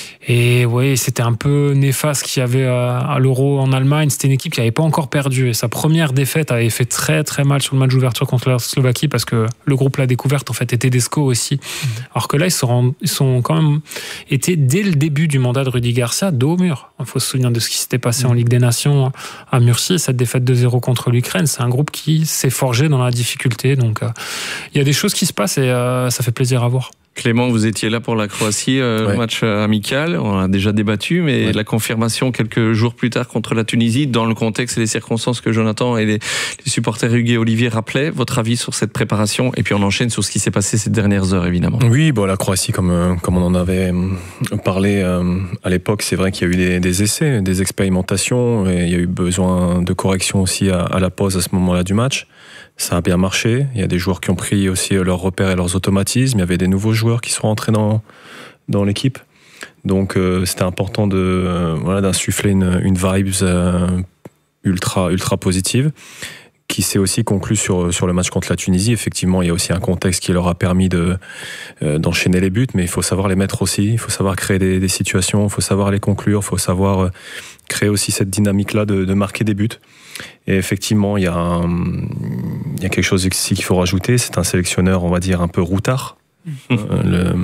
Et oui, c'était un peu néfaste qu'il y avait à l'Euro en Allemagne. C'était une équipe qui n'avait pas encore perdu. Et sa première défaite avait fait très très mal sur le match d'ouverture contre la Slovaquie parce que le groupe l'a découverte en fait était Tedesco aussi. Mmh. Alors que là, ils sont, ils sont quand même été dès le début du mandat de Rudy Garcia dos au mur. Il faut se souvenir de ce qui s'était passé mmh. en Ligue des Nations à Murcie. Cette défaite deux zéro contre l'Ukraine, c'est un groupe qui s'est forgé dans la difficulté. Donc euh, il y a des choses qui se passent et euh, ça fait plaisir à voir. Clément, vous étiez là pour la Croatie, euh, ouais. match amical, on a déjà débattu, mais ouais. la confirmation quelques jours plus tard contre la Tunisie, dans le contexte et les circonstances que Jonathan et les, les supporters Hugues et Olivier rappelaient, votre avis sur cette préparation, et puis on enchaîne sur ce qui s'est passé ces dernières heures, évidemment. Oui, bon, la Croatie, comme, comme on en avait parlé euh, à l'époque, c'est vrai qu'il y a eu des, des essais, des expérimentations, et il y a eu besoin de correction aussi à, à la pause à ce moment-là du match. Ça a bien marché. Il y a des joueurs qui ont pris aussi leurs repères et leurs automatismes. Il y avait des nouveaux joueurs qui sont rentrés dans, dans l'équipe. Donc euh, c'était important de, euh, voilà, d'insuffler une, une vibes euh, ultra, ultra positive qui s'est aussi conclue sur, sur le match contre la Tunisie. Effectivement, il y a aussi un contexte qui leur a permis de, euh, d'enchaîner les buts, mais il faut savoir les mettre aussi. Il faut savoir créer des, des situations, il faut savoir les conclure, il faut savoir euh, créer aussi cette dynamique-là de, de marquer des buts. Et effectivement, il y a, un, il y a quelque chose ici qu'il faut rajouter. C'est un sélectionneur, on va dire, un peu routard. Mmh. Euh, le,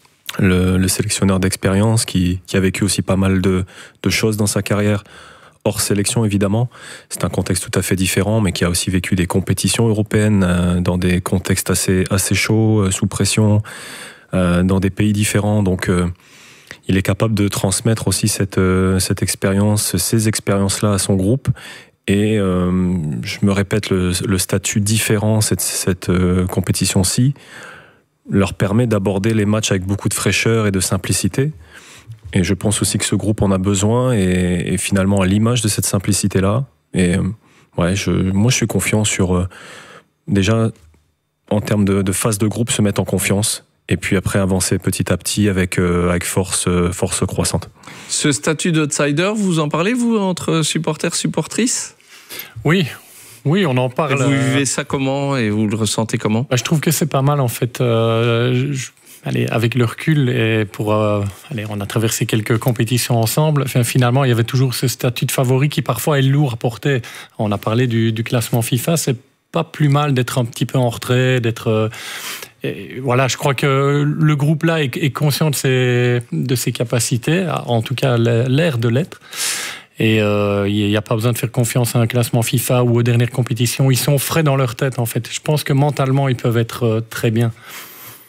le, le sélectionneur d'expérience qui, qui a vécu aussi pas mal de, de choses dans sa carrière, hors sélection évidemment. C'est un contexte tout à fait différent, mais qui a aussi vécu des compétitions européennes euh, dans des contextes assez, assez chauds, euh, sous pression, euh, dans des pays différents. Donc, euh, il est capable de transmettre aussi cette, euh, cette expérience, ces expériences-là à son groupe. Et euh, je me répète, le, le statut différent, cette, cette euh, compétition-ci, leur permet d'aborder les matchs avec beaucoup de fraîcheur et de simplicité. Et je pense aussi que ce groupe en a besoin et, et finalement à l'image de cette simplicité-là. Et euh, ouais, je, moi je suis confiant sur euh, déjà en termes de, de phase de groupe se mettre en confiance. Et puis après avancer petit à petit avec, euh, avec force, euh, force croissante. Ce statut d'outsider, vous en parlez, vous, entre supporters, supportrices ? Oui, oui, on en parle. Et vous vivez ça comment et vous le ressentez comment ? Bah, je trouve que c'est pas mal, en fait. Euh, je, allez, avec le recul, et pour, euh, allez, on a traversé quelques compétitions ensemble. Enfin, finalement, il y avait toujours ce statut de favori qui parfois est lourd à porter. On a parlé du, du classement FIFA, c'est pas plus mal d'être un petit peu en retrait, d'être... Euh, Et voilà, je crois que le groupe là est, est conscient de ses, de ses capacités, en tout cas l'air de l'être. Et il euh, n'y a pas besoin de faire confiance à un classement FIFA ou aux dernières compétitions. Ils sont frais dans leur tête, en fait. Je pense que mentalement, ils peuvent être euh, très bien. Hugues ?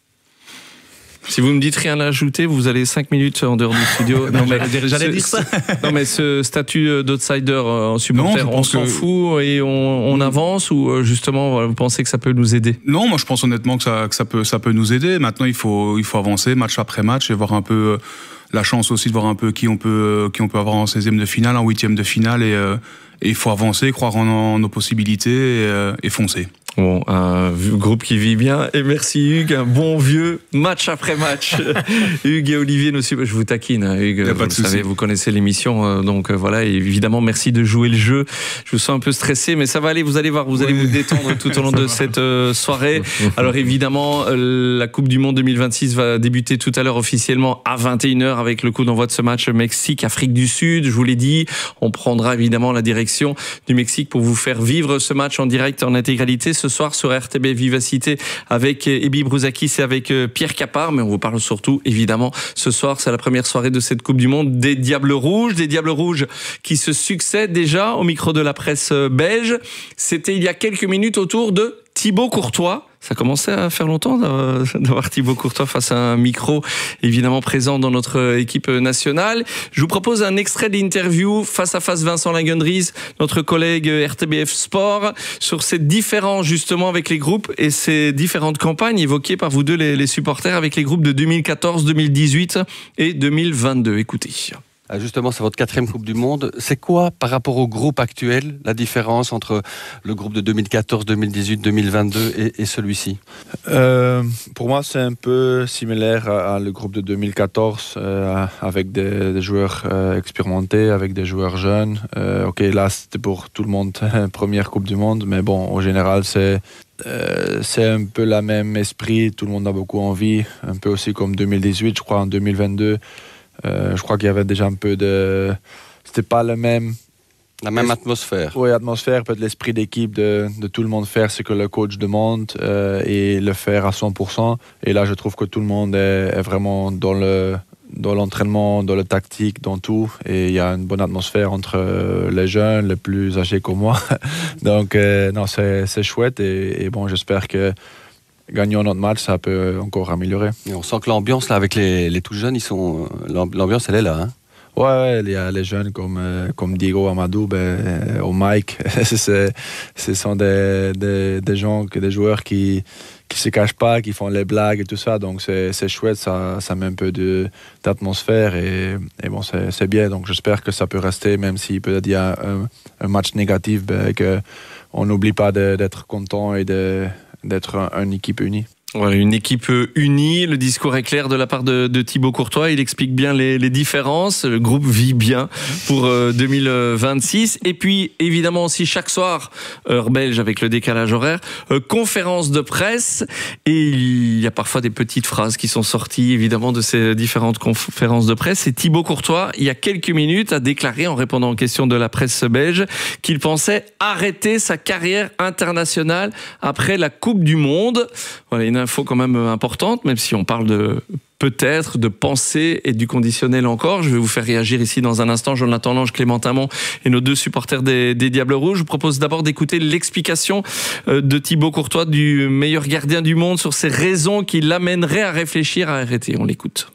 Si vous me dites rien à ajouter, vous allez cinq minutes en dehors du studio. Non, mais j'allais ce, dire ça. Non, mais ce statut d'outsider en supporter, non, on s'en que... fout et on, on avance ou justement vous pensez que ça peut nous aider ? Non, moi je pense honnêtement que ça, que ça peut, ça peut nous aider. Maintenant, il faut, il faut avancer match après match et voir un peu la chance aussi de voir un peu qui on peut, qui on peut avoir en seizième de finale, en huitième de finale et, et il faut avancer, croire en, en nos possibilités et, et foncer. Bon, un groupe qui vit bien. Et merci Hugues, un bon vieux match après match. Hugues et Olivier, nous, je vous taquine, hein, Hugues. Vous le savez, vous connaissez l'émission, donc voilà. Et évidemment, merci de jouer le jeu. Je vous sens un peu stressé, mais ça va aller. Vous allez voir, vous allez oui. vous détendre tout au long de cette euh, soirée. Alors évidemment, euh, la Coupe du Monde deux mille vingt-six va débuter tout à l'heure officiellement à vingt et une heures avec le coup d'envoi de ce match Mexique-Afrique du Sud. Je vous l'ai dit, on prendra évidemment la direction du Mexique pour vous faire vivre ce match en direct, en intégralité. Ce soir sur R T B Vivacité avec Ebi Brouzakis et avec Pierre Capard, mais on vous parle surtout évidemment ce soir, c'est la première soirée de cette Coupe du Monde des Diables Rouges, des Diables Rouges qui se succèdent déjà au micro de la presse belge. C'était il y a quelques minutes autour de Thibaut Courtois. Ça commençait à faire longtemps d'avoir Thibaut Courtois face à un micro, évidemment présent dans notre équipe nationale. Je vous propose un extrait d'interview face à face Vincent Lagendries, notre collègue R T B F Sport, sur ces différents justement avec les groupes et ces différentes campagnes évoquées par vous deux les, les supporters avec les groupes de deux mille quatorze, deux mille dix-huit et deux mille vingt-deux. Écoutez. Justement, c'est votre quatrième Coupe du Monde. C'est quoi, par rapport au groupe actuel, la différence entre le groupe de deux mille quatorze, deux mille dix-huit, deux mille vingt-deux et, et celui-ci ? euh, Pour moi, c'est un peu similaire à, à le groupe de deux mille quatorze, euh, avec des, des joueurs euh, expérimentés, avec des joueurs jeunes. Euh, ok, là, c'était pour tout le monde, première Coupe du Monde, mais bon, au général, c'est... Euh, c'est un peu le même esprit, tout le monde a beaucoup envie, un peu aussi comme deux mille dix-huit, je crois, en deux mille vingt-deux. Euh, je crois qu'il y avait déjà un peu de... C'était pas le même... La même atmosphère. Oui, atmosphère, peut-être l'esprit d'équipe de, de tout le monde faire ce que le coach demande euh, et le faire à cent pour cent. Et là, je trouve que tout le monde est, est vraiment dans le... dans l'entraînement, dans le tactique, dans tout. Et il y a une bonne atmosphère entre les jeunes, les plus âgés que moi. Donc, euh, non, c'est, c'est chouette. Et, et bon, j'espère que gagnant notre match, ça peut encore améliorer. Et on sent que l'ambiance, là, avec les, les tout jeunes, ils sont, l'ambiance, elle est là. Hein. Ouais, ouais, il y a les jeunes comme, euh, comme Diego Amadou, ben, euh, ou Mike. c'est, ce sont des, des, des gens, des joueurs qui qui se cachent pas, qui font les blagues et tout ça. Donc c'est, c'est chouette, ça, ça met un peu de, d'atmosphère et, et bon, c'est, c'est bien. Donc j'espère que ça peut rester, même si peut-être il y a un, un match négatif, ben, qu'on n'oublie pas de, d'être content et de, d'être un, une équipe unie. Voilà, une équipe unie, le discours est clair de la part de, de Thibaut Courtois, il explique bien les, les différences, le groupe vit bien pour euh, deux mille vingt-six, et puis évidemment aussi chaque soir, heure belge avec le décalage horaire, euh, conférence de presse, et il y a parfois des petites phrases qui sont sorties évidemment de ces différentes conférences de presse, et Thibaut Courtois, il y a quelques minutes, a déclaré en répondant aux questions de la presse belge qu'il pensait arrêter sa carrière internationale après la Coupe du Monde. Voilà, une info quand même importante, même si on parle de peut-être, de pensée et du conditionnel encore. Je vais vous faire réagir ici dans un instant, Jonathan Lange, Clément Tamon et nos deux supporters des, des Diables Rouges. Je vous propose d'abord d'écouter l'explication de Thibaut Courtois, du meilleur gardien du monde, sur ces raisons qui l'amèneraient à réfléchir à arrêter. On l'écoute.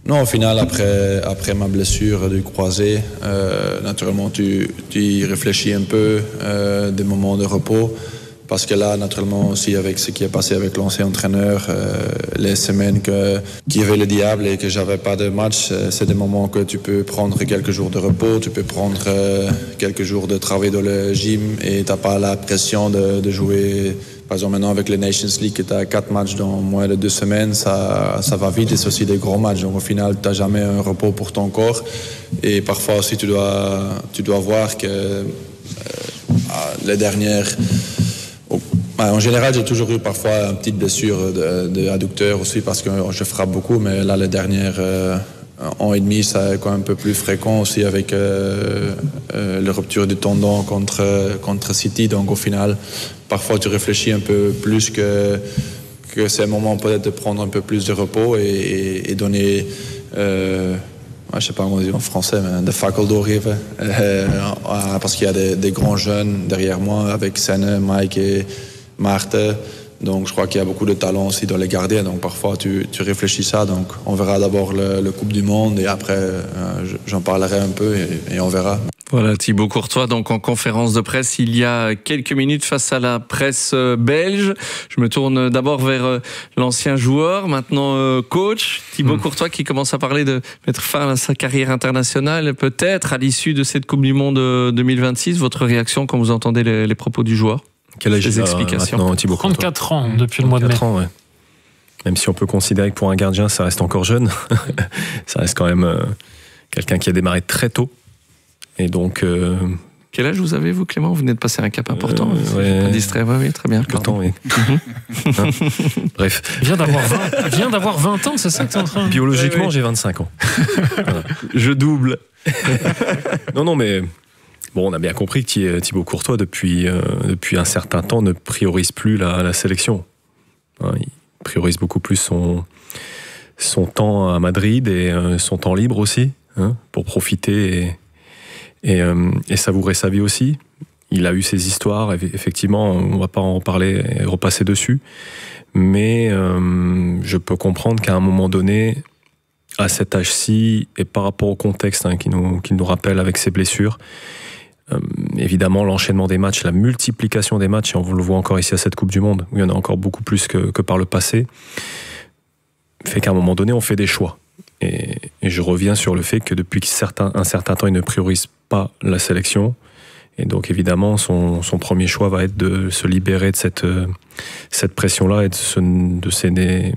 Non, au final, après, après ma blessure du croisé, euh, naturellement, tu, tu y réfléchis un peu, euh, des moments de repos. Parce que là, naturellement, aussi avec ce qui est passé avec l'ancien entraîneur, euh, les semaines que, qu'il y avait le diable et que j'avais pas de match, euh, c'est des moments que tu peux prendre quelques jours de repos, tu peux prendre euh, quelques jours de travail dans le gym et t'as pas la pression de, de jouer. Par exemple, maintenant avec les Nations League, tu as quatre matchs dans moins de deux semaines, ça, ça va vite et c'est aussi des gros matchs. Donc au final, tu n'as jamais un repos pour ton corps. Et parfois aussi, tu dois, tu dois voir que euh, les dernières... En général, j'ai toujours eu parfois une petite blessure de, de adducteur aussi parce que je frappe beaucoup, mais là, les dernières euh, an et demi, c'est quand même un peu plus fréquent aussi avec euh, euh, la rupture du tendon contre, contre City. Donc au final, parfois tu réfléchis un peu plus que, que c'est un moment peut-être de prendre un peu plus de repos et, et, et donner... Euh, je ne sais pas comment on dit en français, mais de fakkel doorgeven. Euh, parce qu'il y a des, des grands jeunes derrière moi avec Senne, Mike et Maarten. Donc je crois qu'il y a beaucoup de talent aussi dans les gardiens. Donc parfois tu, tu réfléchis ça. Donc on verra d'abord le, le Coupe du Monde et après euh, j'en parlerai un peu et, et on verra. Voilà, Thibaut Courtois, donc en conférence de presse il y a quelques minutes face à la presse belge. Je me tourne d'abord vers l'ancien joueur, maintenant coach, Thibaut mmh. Courtois, qui commence à parler de mettre fin à sa carrière internationale, peut-être à l'issue de cette Coupe du Monde deux mille vingt-six. Votre réaction quand vous entendez les, les propos du joueur? Quel âge il a maintenant, Thibaut Courtois? trente-quatre ans depuis le mois de mai. Ans, ouais. Même si on peut considérer que pour un gardien, ça reste encore jeune. Ça reste quand même euh, quelqu'un qui a démarré très tôt. Et donc... Euh... Quel âge vous avez, vous, Clément? Vous venez de passer un cap important. Euh, ouais. Pas distrait, oui, oui, très bien. Le temps, oui. hein Bref. Il vient d'avoir vingt, vient d'avoir vingt ans, c'est ça que tu es en train de... Biologiquement, oui, oui. j'ai vingt-cinq ans. Voilà. Je double. non, non, mais... Bon, on a bien compris que Thibaut Courtois, depuis, euh, depuis un certain temps, ne priorise plus la, la sélection. Hein, il priorise beaucoup plus son, son temps à Madrid et euh, son temps libre aussi, hein, pour profiter et, et, euh, et savourer sa vie aussi. Il a eu ses histoires, effectivement, on ne va pas en parler et repasser dessus, mais euh, je peux comprendre qu'à un moment donné, à cet âge-ci, et par rapport au contexte hein, qui, nous, qui nous rappelle avec ses blessures, Euh, évidemment, l'enchaînement des matchs, la multiplication des matchs, et on le voit encore ici à cette Coupe du Monde, où il y en a encore beaucoup plus que, que par le passé, fait qu'à un moment donné, on fait des choix. Et, et je reviens sur le fait que depuis certain, un certain temps, il ne priorise pas la sélection. Et donc, évidemment, son, son premier choix va être de se libérer de cette, cette pression-là et de, ce, de ces,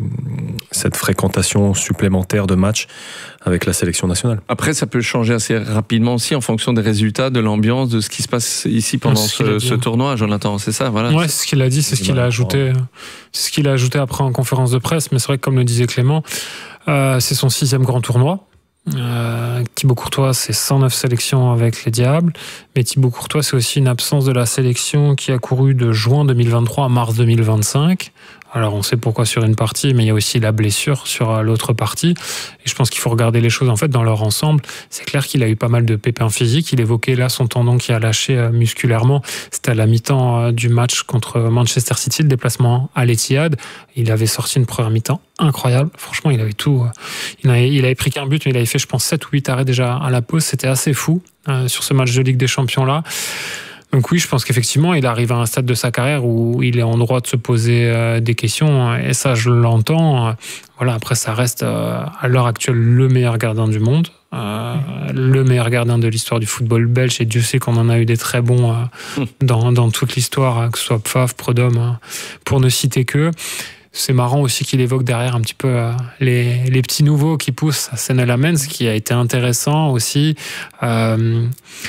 cette fréquentation supplémentaire de matchs avec la sélection nationale. Après, ça peut changer assez rapidement aussi en fonction des résultats, de l'ambiance, de ce qui se passe ici pendant ce, ce tournoi, Jonathan, c'est ça, voilà. Ouais, c'est ce qu'il a dit, c'est ce qu'il a ajouté, c'est ce qu'il a ajouté après en conférence de presse. Mais c'est vrai que, comme le disait Clément, euh, c'est son sixième grand tournoi. Euh, Thibaut Courtois, c'est cent neuf sélections avec les Diables, mais Thibaut Courtois, c'est aussi une absence de la sélection qui a couru de juin deux mille vingt-trois à mars deux mille vingt-cinq. Alors on sait pourquoi sur une partie, mais il y a aussi la blessure sur l'autre partie. Et je pense qu'il faut regarder les choses en fait dans leur ensemble. C'est clair qu'il a eu pas mal de pépins physiques. Il évoquait là son tendon qui a lâché musculairement. C'était à la mi-temps du match contre Manchester City, le déplacement à l'Etihad. Il avait sorti une première mi-temps incroyable. Franchement, il avait tout. Il avait, il avait pris qu'un but, mais il avait fait, je pense, sept ou huit arrêts déjà à la pause. C'était assez fou euh, sur ce match de Ligue des Champions là. Donc oui, je pense qu'effectivement, il arrive à un stade de sa carrière où il est en droit de se poser euh, des questions, et ça, je l'entends. Voilà, après, ça reste euh, à l'heure actuelle le meilleur gardien du monde, euh, le meilleur gardien de l'histoire du football belge, et Dieu sait qu'on en a eu des très bons euh, dans, dans toute l'histoire, que ce soit Pfaff, Prudhomme, hein, pour ne citer que. C'est marrant aussi qu'il évoque derrière un petit peu euh, les, les petits nouveaux qui poussent. Senne Lammens, qui a été intéressant aussi. Euh,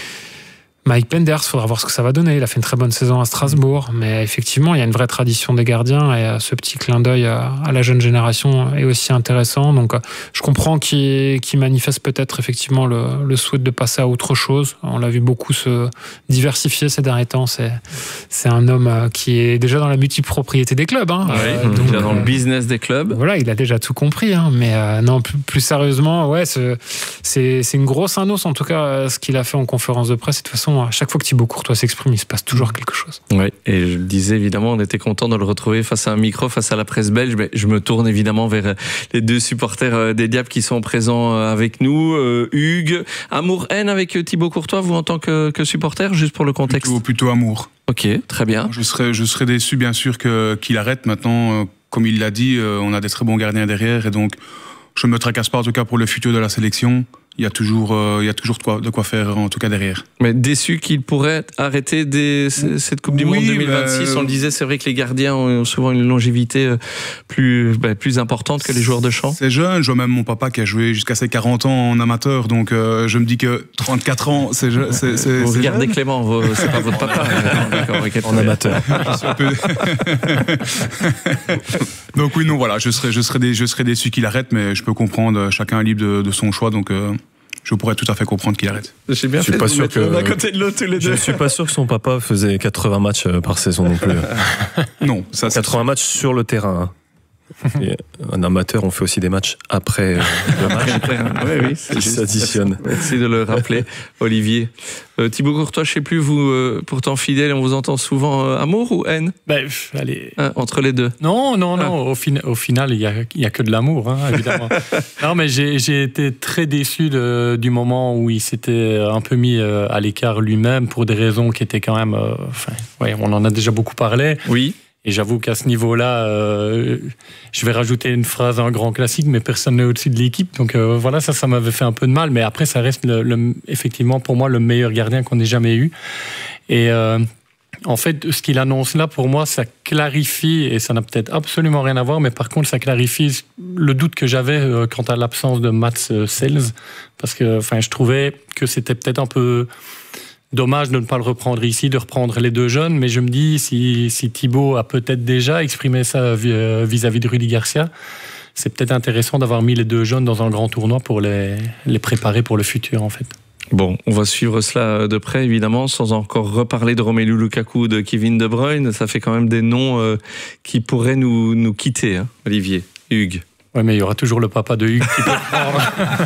Mike Penders, il faudra voir ce que ça va donner. Il a fait une très bonne saison à Strasbourg, mais effectivement, il y a une vraie tradition des gardiens, et ce petit clin d'œil à la jeune génération est aussi intéressant. Donc, je comprends qu'il, qu'il manifeste peut-être effectivement le, le souhait de passer à autre chose. On l'a vu beaucoup se diversifier ces derniers temps. C'est, c'est un homme qui est déjà dans la multipropriété des clubs. Hein. Oui, euh, donc, déjà dans le business des clubs. Voilà, il a déjà tout compris. Hein. Mais euh, non, plus, plus sérieusement, ouais, c'est, c'est, c'est une grosse annonce en tout cas ce qu'il a fait en conférence de presse. De toute façon, façon, à chaque fois que Thibaut Courtois s'exprime, il se passe toujours quelque chose. Oui, et je le disais évidemment, on était content de le retrouver face à un micro, face à la presse belge. Mais je me tourne évidemment vers les deux supporters des Diables qui sont présents avec nous. Euh, Hugues, amour-haine avec Thibaut Courtois, vous en tant que, que supporter, juste pour le contexte? Plutôt, plutôt amour. Ok, très bien. Je serais, je serais déçu bien sûr que, qu'il arrête maintenant. Comme il l'a dit, on a des très bons gardiens derrière et donc je ne me tracasse pas en tout cas pour le futur de la sélection. Il y a toujours, euh, il y a toujours de quoi, de quoi faire en tout cas derrière. Mais déçu qu'il pourrait arrêter des, cette Coupe du oui, Monde deux mille vingt-six, bah, on le disait, c'est vrai que les gardiens ont souvent une longévité plus, bah, plus importante que les joueurs de champ. C'est jeune, je vois même mon papa qui a joué jusqu'à ses quarante ans en amateur, donc euh, je me dis que trente-quatre ans, c'est jeune. C'est, c'est, vous c'est regardez jeune. Clément, vous, c'est pas votre papa. En amateur. Donc oui, non, voilà, je serais, je serais, dé, je serais déçu qu'il arrête, mais je peux comprendre, chacun est libre de, de son choix, donc... Euh, je pourrais tout à fait comprendre qu'il arrête. J'ai bien je fait suis pas de sûr que l'un à côté de l'autre tous les deux. Je suis pas sûr que son papa faisait quatre-vingts matchs par saison non plus. Non, ça c'est quatre-vingts matchs sur le terrain. Et un amateur, on fait aussi des matchs après le match. Oui, oui, c'est ça s'additionne. Merci de le rappeler, Olivier. Euh, Thibaut Courtois, je sais plus, vous, euh, pourtant fidèle, on vous entend souvent euh, amour ou haine? Ben, pff, allez. Hein, entre les deux. Non, non, non. Ah. Au, fin, au final, il n'y a, y a que de l'amour, hein, évidemment. Non, mais j'ai, j'ai été très déçu de, du moment où il s'était un peu mis euh, à l'écart lui-même pour des raisons qui étaient quand même. Euh, enfin, ouais, on en a déjà beaucoup parlé. Oui. Et j'avoue qu'à ce niveau-là, euh, je vais rajouter une phrase à un grand classique, mais personne n'est au-dessus de l'équipe. Donc euh, voilà, ça, ça m'avait fait un peu de mal. Mais après, ça reste le, le, effectivement pour moi le meilleur gardien qu'on ait jamais eu. Et euh, en fait, ce qu'il annonce là, pour moi, ça clarifie, et ça n'a peut-être absolument rien à voir, mais par contre, ça clarifie le doute que j'avais euh, quant à l'absence de Mats euh, Sels. Parce que enfin, je trouvais que c'était peut-être un peu... dommage de ne pas le reprendre ici, de reprendre les deux jeunes, mais je me dis, si, si Thibaut a peut-être déjà exprimé ça vis-à-vis de Rudy Garcia, c'est peut-être intéressant d'avoir mis les deux jeunes dans un grand tournoi pour les, les préparer pour le futur, en fait. Bon, on va suivre cela de près, évidemment, sans encore reparler de Romelu Lukaku ou de Kevin De Bruyne. Ça fait quand même des noms euh, qui pourraient nous, nous quitter, hein, Olivier. Hugues. Oui, mais il y aura toujours le papa de Hugues qui peut prendre.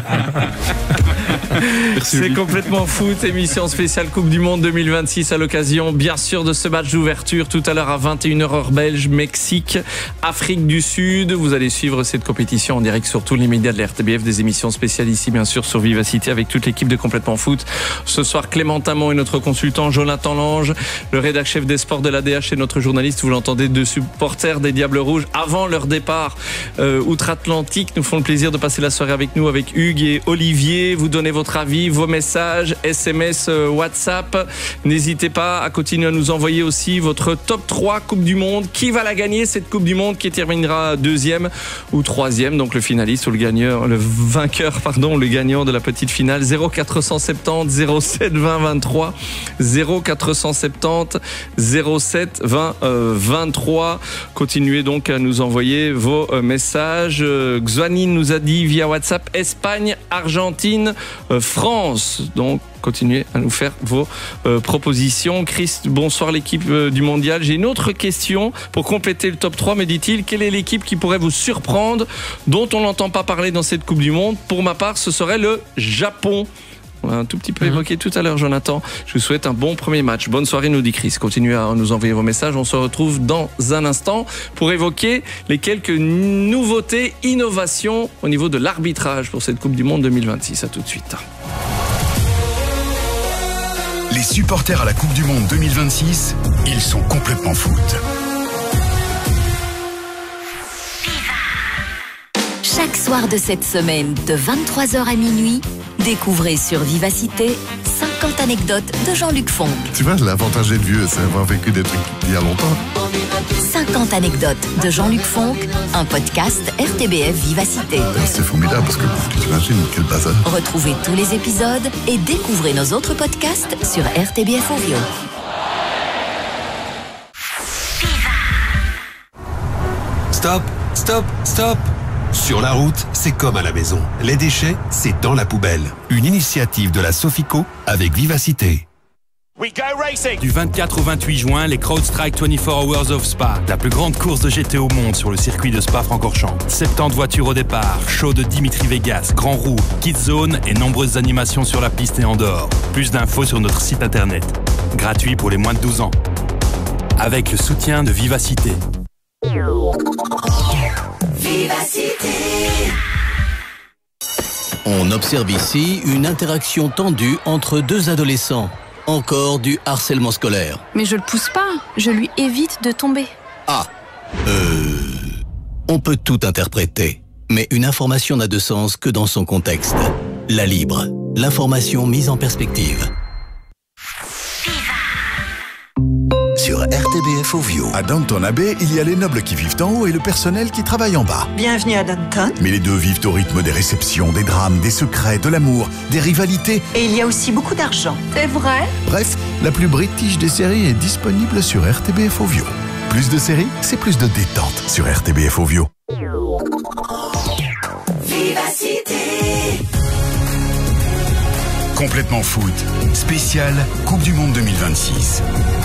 C'est complètement foot, émission spéciale Coupe du Monde deux mille vingt-six à l'occasion bien sûr de ce match d'ouverture tout à l'heure à vingt et une heures heure belge, Mexique, Afrique du Sud. Vous allez suivre cette compétition en direct sur tous les médias de la R T B F, des émissions spéciales ici bien sûr sur Vivacité avec toute l'équipe de Complètement Foot. Ce soir Clémentin Mon et notre consultant Jonathan Lange, le rédac chef des sports de l'A D H et notre journaliste, vous l'entendez, deux supporters des Diables Rouges avant leur départ euh, outre-Atlantique nous font le plaisir de passer la soirée avec nous avec Hugues et Olivier. Vous donnez votre avis, vos messages, S M S, WhatsApp. N'hésitez pas à continuer à nous envoyer aussi votre top trois Coupe du Monde. Qui va la gagner cette Coupe du Monde, qui terminera deuxième ou troisième, donc le finaliste ou le gagneur, le vainqueur, pardon, le gagnant de la petite finale. zéro quatre cent soixante-dix zéro sept vingt vingt-trois zéro quatre cent soixante-dix zéro sept vingt vingt-trois. Continuez donc à nous envoyer vos messages. Xuani nous a dit via WhatsApp Espagne, Argentine, France. Donc continuez à nous faire vos euh, propositions. Chris, bonsoir l'équipe euh, du Mondial. J'ai une autre question pour compléter le top trois, me dit-il. Quelle est l'équipe qui pourrait vous surprendre, dont on n'entend pas parler dans cette Coupe du Monde? Pour ma part, ce serait le Japon. On l'a un tout petit peu évoqué tout à l'heure, Jonathan. Je vous souhaite un bon premier match. Bonne soirée, nous dit Chris. Continuez à nous envoyer vos messages. On se retrouve dans un instant pour évoquer les quelques nouveautés, innovations au niveau de l'arbitrage pour cette Coupe du Monde deux mille vingt-six. À tout de suite. Les supporters à la Coupe du Monde deux mille vingt-six, ils sont complètement foot. Chaque soir de cette semaine, de vingt-trois heures à minuit, découvrez sur Vivacité cinquante anecdotes de Jean-Luc Fonck. Tu vois, l'avantage d'être vieux, c'est avoir vécu des trucs il y a longtemps. cinquante anecdotes de Jean-Luc Fonck, un podcast R T B F Vivacité. C'est formidable parce que tu t'imagines quel bazar. Retrouvez tous les épisodes et découvrez nos autres podcasts sur R T B F Ovio. Stop, stop, stop. Sur la route, c'est comme à la maison. Les déchets, c'est dans la poubelle. Une initiative de la Sofico avec Vivacité. Du vingt-quatre au vingt-huit juin, les CrowdStrike vingt-quatre Hours of Spa, la plus grande course de G T au monde sur le circuit de Spa-Francorchamps. soixante-dix voitures au départ, show de Dimitri Vegas, Grand Roue, Kids Zone et nombreuses animations sur la piste et en dehors. Plus d'infos sur notre site internet. Gratuit pour les moins de douze ans. Avec le soutien de Vivacité. Vivacité. On observe ici une interaction tendue entre deux adolescents. Encore du harcèlement scolaire. Mais je le pousse pas, je lui évite de tomber. Ah, euh... On peut tout interpréter, mais une information n'a de sens que dans son contexte. La Libre, l'information mise en perspective. Sur R T B F Ovio. À Downton Abbey, il y a les nobles qui vivent en haut et le personnel qui travaille en bas. Bienvenue à Downton. Mais les deux vivent au rythme des réceptions, des drames, des secrets, de l'amour, des rivalités. Et il y a aussi beaucoup d'argent. C'est vrai? Bref, la plus british des séries est disponible sur R T B F Ovio. Plus de séries, c'est plus de détente sur R T B F Ovio. Vivacité. Complètement foot. Spécial Coupe du Monde deux mille vingt-six.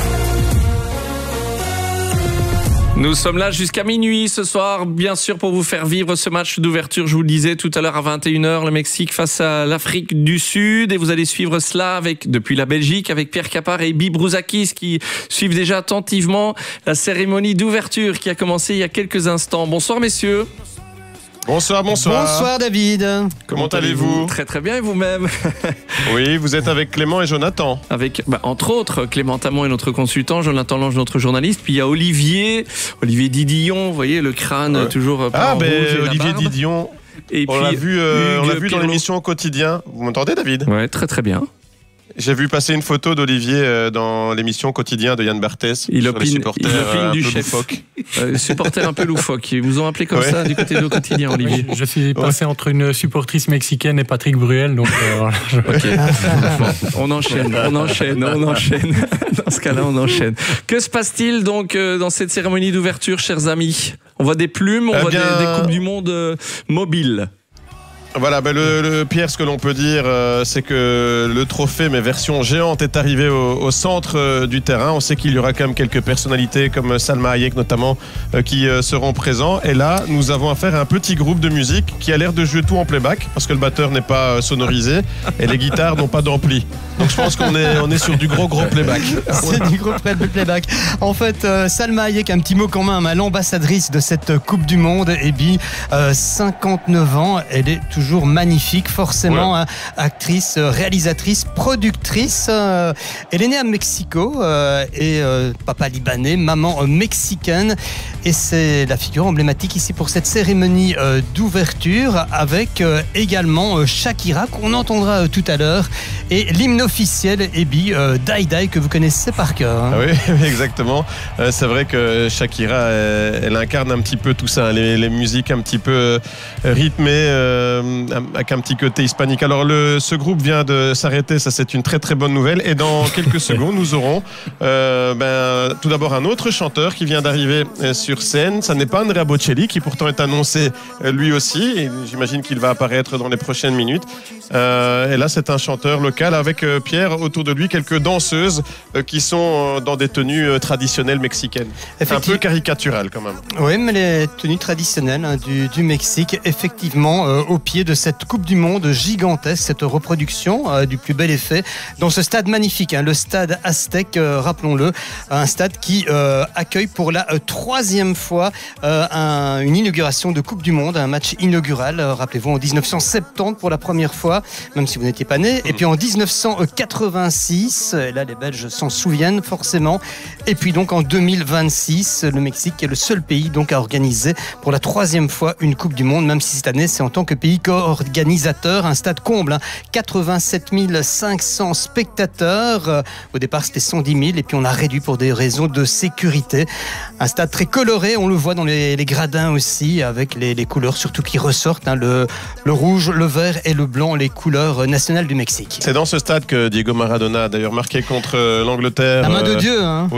Nous sommes là jusqu'à minuit ce soir, bien sûr, pour vous faire vivre ce match d'ouverture. Je vous le disais tout à l'heure à vingt et une heures, le Mexique face à l'Afrique du Sud. Et vous allez suivre cela avec, depuis la Belgique avec Pierre Capard et Bibi Brouzakis qui suivent déjà attentivement la cérémonie d'ouverture qui a commencé il y a quelques instants. Bonsoir messieurs. Bonsoir, bonsoir. Bonsoir David. Comment, Comment allez-vous ? Très très bien, et vous-même ? Oui, vous êtes avec Clément et Jonathan. Avec, bah, entre autres, Clément Tamon est notre consultant, Jonathan Lange notre journaliste, puis il y a Olivier, Olivier Didillon, vous voyez le crâne ouais. toujours ah, ben Olivier Didillon. Et on l'a vu, euh, on l'a vu dans l'émission au quotidien. Vous m'entendez, David ? Ouais, très très bien. J'ai vu passer une photo d'Olivier dans l'émission quotidien de Yann Barthès. Il sur opine, les supporters il opine un du peu chef. loufoques. Euh, supporter un peu loufoque. Ils vous ont appelé comme ouais. ça du côté de quotidien, Olivier. Oui, je suis passé ouais. entre une supportrice mexicaine et Patrick Bruel, donc euh, voilà. Je... Okay. Bon, on enchaîne, on enchaîne, on enchaîne. Dans ce cas-là, on enchaîne. Que se passe-t-il donc euh, dans cette cérémonie d'ouverture, chers amis ? On voit des plumes, on eh voit bien... des, des coupes du monde euh, mobiles. Voilà, ben le, le Pierre, ce que l'on peut dire, euh, c'est que le trophée, mais version géante, est arrivé au, au centre euh, du terrain. On sait qu'il y aura quand même quelques personnalités comme Salma Hayek notamment euh, qui euh, seront présents. Et là, nous avons affaire à un petit groupe de musique qui a l'air de jouer tout en playback parce que le batteur n'est pas euh, sonorisé et les guitares n'ont pas d'ampli. Donc je pense qu'on est, on est sur du gros gros playback. C'est du gros playback. En fait, euh, Salma Hayek, un petit mot quand même à l'ambassadrice de cette Coupe du Monde, et bien euh, cinquante-neuf ans, elle est toujours magnifique, forcément, ouais. hein, actrice, réalisatrice, productrice. Euh, elle est née à Mexico euh, et euh, papa libanais, maman euh, mexicaine, et c'est la figure emblématique ici pour cette cérémonie euh, d'ouverture avec euh, également euh, Shakira qu'on entendra euh, tout à l'heure et l'hymne officiel et bi euh, Die Die que vous connaissez par cœur. Hein. Ah oui, exactement. Euh, c'est vrai que Shakira, elle, elle incarne un petit peu tout ça, les, les musiques un petit peu euh, rythmées, euh, avec un petit côté hispanique. Alors le, ce groupe vient de s'arrêter, ça c'est une très très bonne nouvelle. Et dans quelques secondes, nous aurons euh, ben, tout d'abord un autre chanteur qui vient d'arriver euh, sur scène. Ça n'est pas Andrea Bocelli qui pourtant est annoncé euh, lui aussi. Et j'imagine qu'il va apparaître dans les prochaines minutes. Euh, et là, c'est un chanteur local avec euh, Pierre autour de lui quelques danseuses euh, qui sont euh, dans des tenues euh, traditionnelles mexicaines. Un peu caricaturales quand même. Oui, mais les tenues traditionnelles hein, du, du Mexique, effectivement, euh, au pied de cette Coupe du Monde gigantesque, cette reproduction euh, du plus bel effet dans ce stade magnifique, hein, le stade Aztec, euh, rappelons-le, un stade qui euh, accueille pour la euh, troisième fois euh, un, une inauguration de Coupe du Monde, un match inaugural, euh, rappelez-vous, en dix-neuf cent soixante-dix pour la première fois, même si vous n'étiez pas né, et puis en dix-neuf cent quatre-vingt-six, et là les Belges s'en souviennent forcément, et puis donc en deux mille vingt-six, le Mexique est le seul pays donc à organiser pour la troisième fois une Coupe du Monde, même si cette année c'est en tant que pays co-organisateur, un stade comble, hein, quatre-vingt-sept mille cinq cents spectateurs, euh, au départ c'était cent dix mille, et puis on a réduit pour des raisons de sécurité, un stade très coloré, on le voit dans les, les gradins aussi, avec les, les couleurs surtout qui ressortent, hein, le, le rouge, le vert et le blanc, les couleurs nationales du Mexique. C'est dans ce stade que Diego Maradona a d'ailleurs marqué contre l'Angleterre. La main de Dieu, hein. Oui, moi je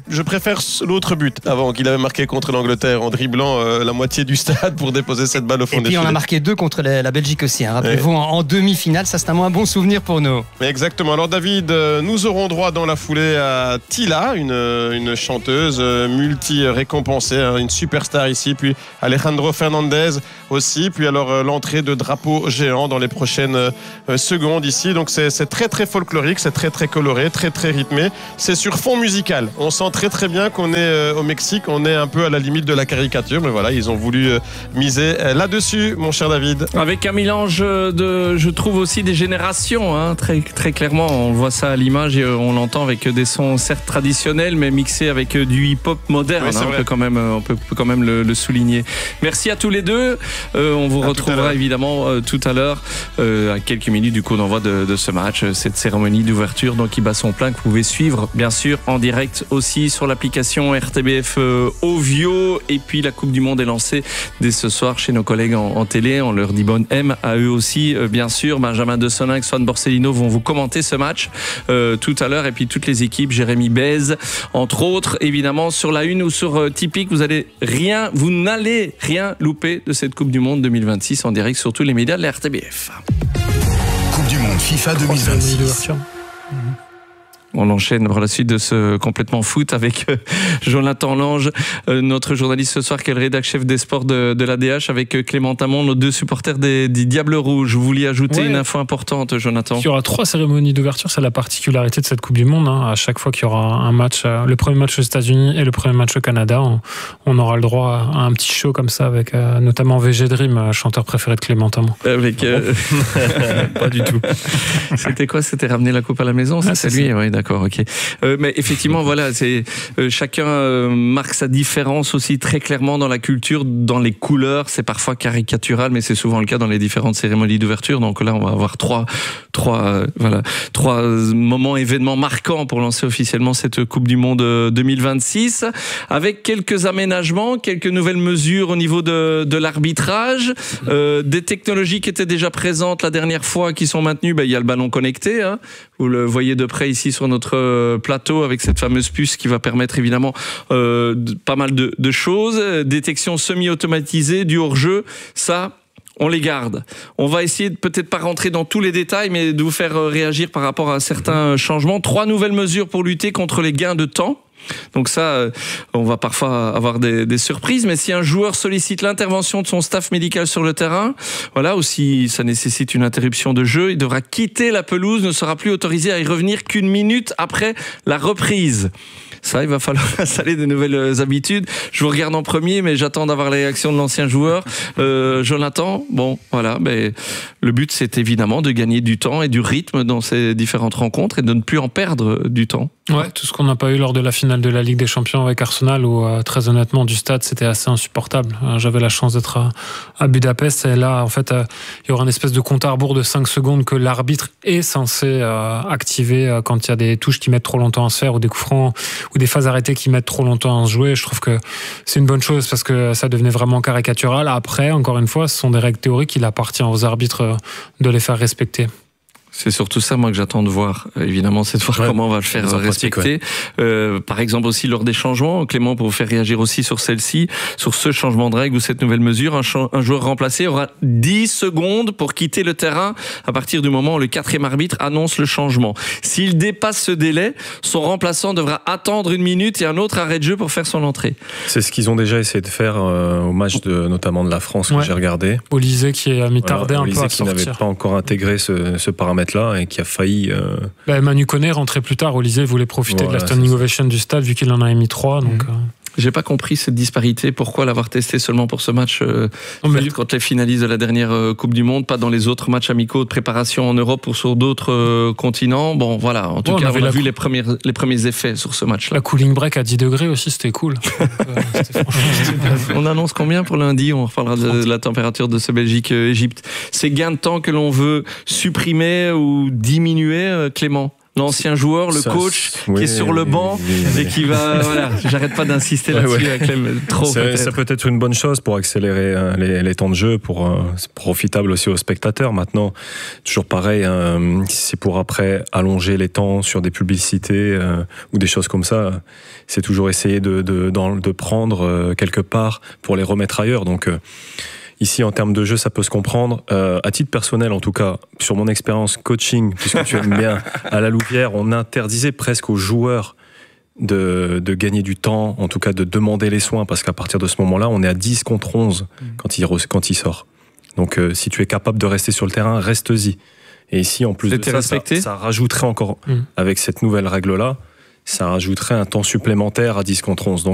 je préfère l'autre but avant qu'il avait marqué contre l'Angleterre en dribblant euh, la moitié du stade pour déposer cette balle au fond Et des puis on filets. a marqué deux contre la, la Belgique aussi. Hein. Rappelez-vous, Ouais. en, en demi-finale, ça c'est un, un bon souvenir pour nous. Exactement. Alors David, euh, nous aurons droit dans la foulée à Tila, une, une chanteuse euh, multi-récompensée, hein, une superstar ici, puis Alejandro Fernandez aussi, puis alors euh, l'entrée de drapeaux géants dans les prochaines euh, secondes ici. Donc c'est, c'est très très folklorique, c'est très très coloré, très très rythmé. C'est sur fond musical. On sent très très bien qu'on est euh, au Mexique, on est un peu à la limite de la caricature, mais voilà, ils ont voulu euh, miser euh, là-dessus, mon cher David. Avec un mélange de, je trouve aussi des générations, hein, très, très clairement. On voit ça à l'image et on l'entend avec des sons certes traditionnels, mais mixés avec du hip-hop moderne. Oui, c'est hein, on vrai. peut quand même, on peut, peut quand même le, le souligner. Merci à tous les deux. Euh, on vous À tout à retrouvera l'heure. évidemment euh, tout à l'heure, euh, à quelques minutes du coup d'envoi de, de ce match, cette cérémonie d'ouverture, donc qui bat son plein, que vous pouvez suivre bien sûr en direct aussi sur l'application R T B F euh, Ovio. Et puis la Coupe du Monde est lancée dès ce soir chez nos collègues en, en télé. On leur dit bonne M à eux aussi, euh, bien sûr. Benjamin De Soninck, Swan Borsellino vont vous commenter ce match euh, tout à l'heure. Et puis toutes les équipes, Jérémy Bez, entre autres, évidemment, sur la une ou sur euh, Tipeee, vous allez rien, vous n'allez rien louper de cette Coupe du Monde deux mille vingt-six en direct sur tous les médias de la R T B F. Coupe du Monde FIFA deux mille vingt-six. On enchaîne par la suite de ce complètement foot avec euh, Jonathan Lange, euh, notre journaliste ce soir, qui est le rédac chef des sports de, de l'A D H, avec euh, Clément Tamon, nos deux supporters des, des Diables Rouges. Vous vouliez ajouter Ouais. une info importante, Jonathan? Il y aura trois cérémonies d'ouverture, c'est la particularité de cette Coupe du Monde. Hein. À chaque fois qu'il y aura un match, euh, le premier match aux États-Unis et le premier match au Canada, on, on aura le droit à un petit show comme ça, avec euh, notamment V G Dream, euh, chanteur préféré de Clément Tamon. Avec, euh... pas du tout. C'était quoi? C'était ramener la coupe à la maison? Ah, c'est c'est lui? ça. Oui, d'accord, ok. Euh, mais effectivement, voilà, c'est euh, chacun euh, marque sa différence aussi très clairement dans la culture, dans les couleurs. C'est parfois caricatural, mais c'est souvent le cas dans les différentes cérémonies d'ouverture. Donc là, on va avoir trois, trois, euh, voilà, trois moments, événements marquants pour lancer officiellement cette Coupe du Monde deux mille vingt-six, avec quelques aménagements, quelques nouvelles mesures au niveau de, de l'arbitrage, euh, des technologies qui étaient déjà présentes la dernière fois, qui sont maintenues. Ben, il y a le ballon connecté, hein. Vous le voyez de près ici sur notre euh, plateau, avec cette fameuse puce qui va permettre évidemment euh, de, pas mal de, de choses. Détection semi-automatisée du hors-jeu, ça, on les garde. On va essayer de peut-être pas rentrer dans tous les détails, mais de vous faire réagir par rapport à certains changements. Trois nouvelles mesures pour lutter contre les gains de temps. Donc ça, on va parfois avoir des, des surprises, mais si un joueur sollicite l'intervention de son staff médical sur le terrain, voilà, ou si ça nécessite une interruption de jeu, il devra quitter la pelouse, ne sera plus autorisé à y revenir qu'une minute après la reprise. Ça, il va falloir installer de nouvelles habitudes. Je vous regarde en premier, mais j'attends d'avoir la réaction de l'ancien joueur. Euh, Jonathan, bon, voilà, mais le but, c'est évidemment de gagner du temps et du rythme dans ces différentes rencontres et de ne plus en perdre du temps. Ouais, tout ce qu'on n'a pas eu lors de la finale de la Ligue des Champions avec Arsenal, où euh, très honnêtement du stade c'était assez insupportable. Euh, j'avais la chance d'être à, à Budapest, et là en fait euh, il y aura une espèce de compte à rebours de cinq secondes que l'arbitre est censé euh, activer euh, quand il y a des touches qui mettent trop longtemps à se faire, ou des coups francs, ou des phases arrêtées qui mettent trop longtemps à se jouer. Je trouve que c'est une bonne chose, parce que ça devenait vraiment caricatural. Après, encore une fois, ce sont des règles théoriques, il appartient aux arbitres euh, de les faire respecter. C'est surtout ça, moi, que j'attends de voir. Évidemment, c'est de voir ouais, comment on va le faire respecter. Pratique, ouais. euh, par exemple, aussi lors des changements, Clément, pour vous faire réagir aussi sur celle-ci, sur ce changement de règle ou cette nouvelle mesure, un, un joueur remplacé aura dix secondes pour quitter le terrain à partir du moment où le quatrième arbitre annonce le changement. S'il dépasse ce délai, son remplaçant devra attendre une minute et un autre arrêt de jeu pour faire son entrée. C'est ce qu'ils ont déjà essayé de faire euh, au match de, notamment de la France, ouais. que j'ai regardé. Olysée qui a mis tardé voilà, un peu à qui sortir. n'avait pas encore intégré ce, ce paramètre là et qui a failli. Euh... Bah, Manu Koné rentrait plus tard. Olysée voulait profiter voilà, de la standing ovation du stade vu qu'il en a émis trois. Donc, mmh. euh... J'ai pas compris cette disparité. Pourquoi l'avoir testé seulement pour ce match euh, non, mais... contre les finalistes de la dernière euh, Coupe du Monde, pas dans les autres matchs amicaux de préparation en Europe ou sur d'autres euh, continents. Bon, voilà. En tout bon, cas, on, on a vu cou... les premiers les premiers effets sur ce match-là. La cooling break à dix degrés aussi, c'était cool. Donc, euh, c'était on annonce combien pour lundi? On reparlera de la température de ce Belgique-Égypte. Ces gains de temps que l'on veut supprimer ou diminuer, euh, Clément? l'ancien joueur, le Ça, coach oui, qui est sur le banc oui, oui. et qui va. Voilà, j'arrête pas d'insister là-dessus. Ouais, ouais. Avec les, trop. Ça, peut-être. ça peut être une bonne chose pour accélérer hein, les, les temps de jeu, pour euh, c'est profitable aussi aux spectateurs. Maintenant, toujours pareil, hein, si c'est pour après allonger les temps sur des publicités euh, ou des choses comme ça, c'est toujours essayer de, de, de, de prendre euh, quelque part pour les remettre ailleurs. Donc euh, ici, en termes de jeu, ça peut se comprendre. Euh, à titre personnel, en tout cas, sur mon expérience coaching, puisque tu aimes bien, à la Louvière, on interdisait presque aux joueurs de, de gagner du temps, en tout cas de demander les soins, parce qu'à partir de ce moment-là, on est à dix contre onze mmh. quand, il, quand il sort. Donc euh, si tu es capable de rester sur le terrain, reste-y. Et ici, en plus de ça, ça, ça rajouterait encore, mmh. avec cette nouvelle règle-là, ça rajouterait un temps supplémentaire à dix contre onze. Donc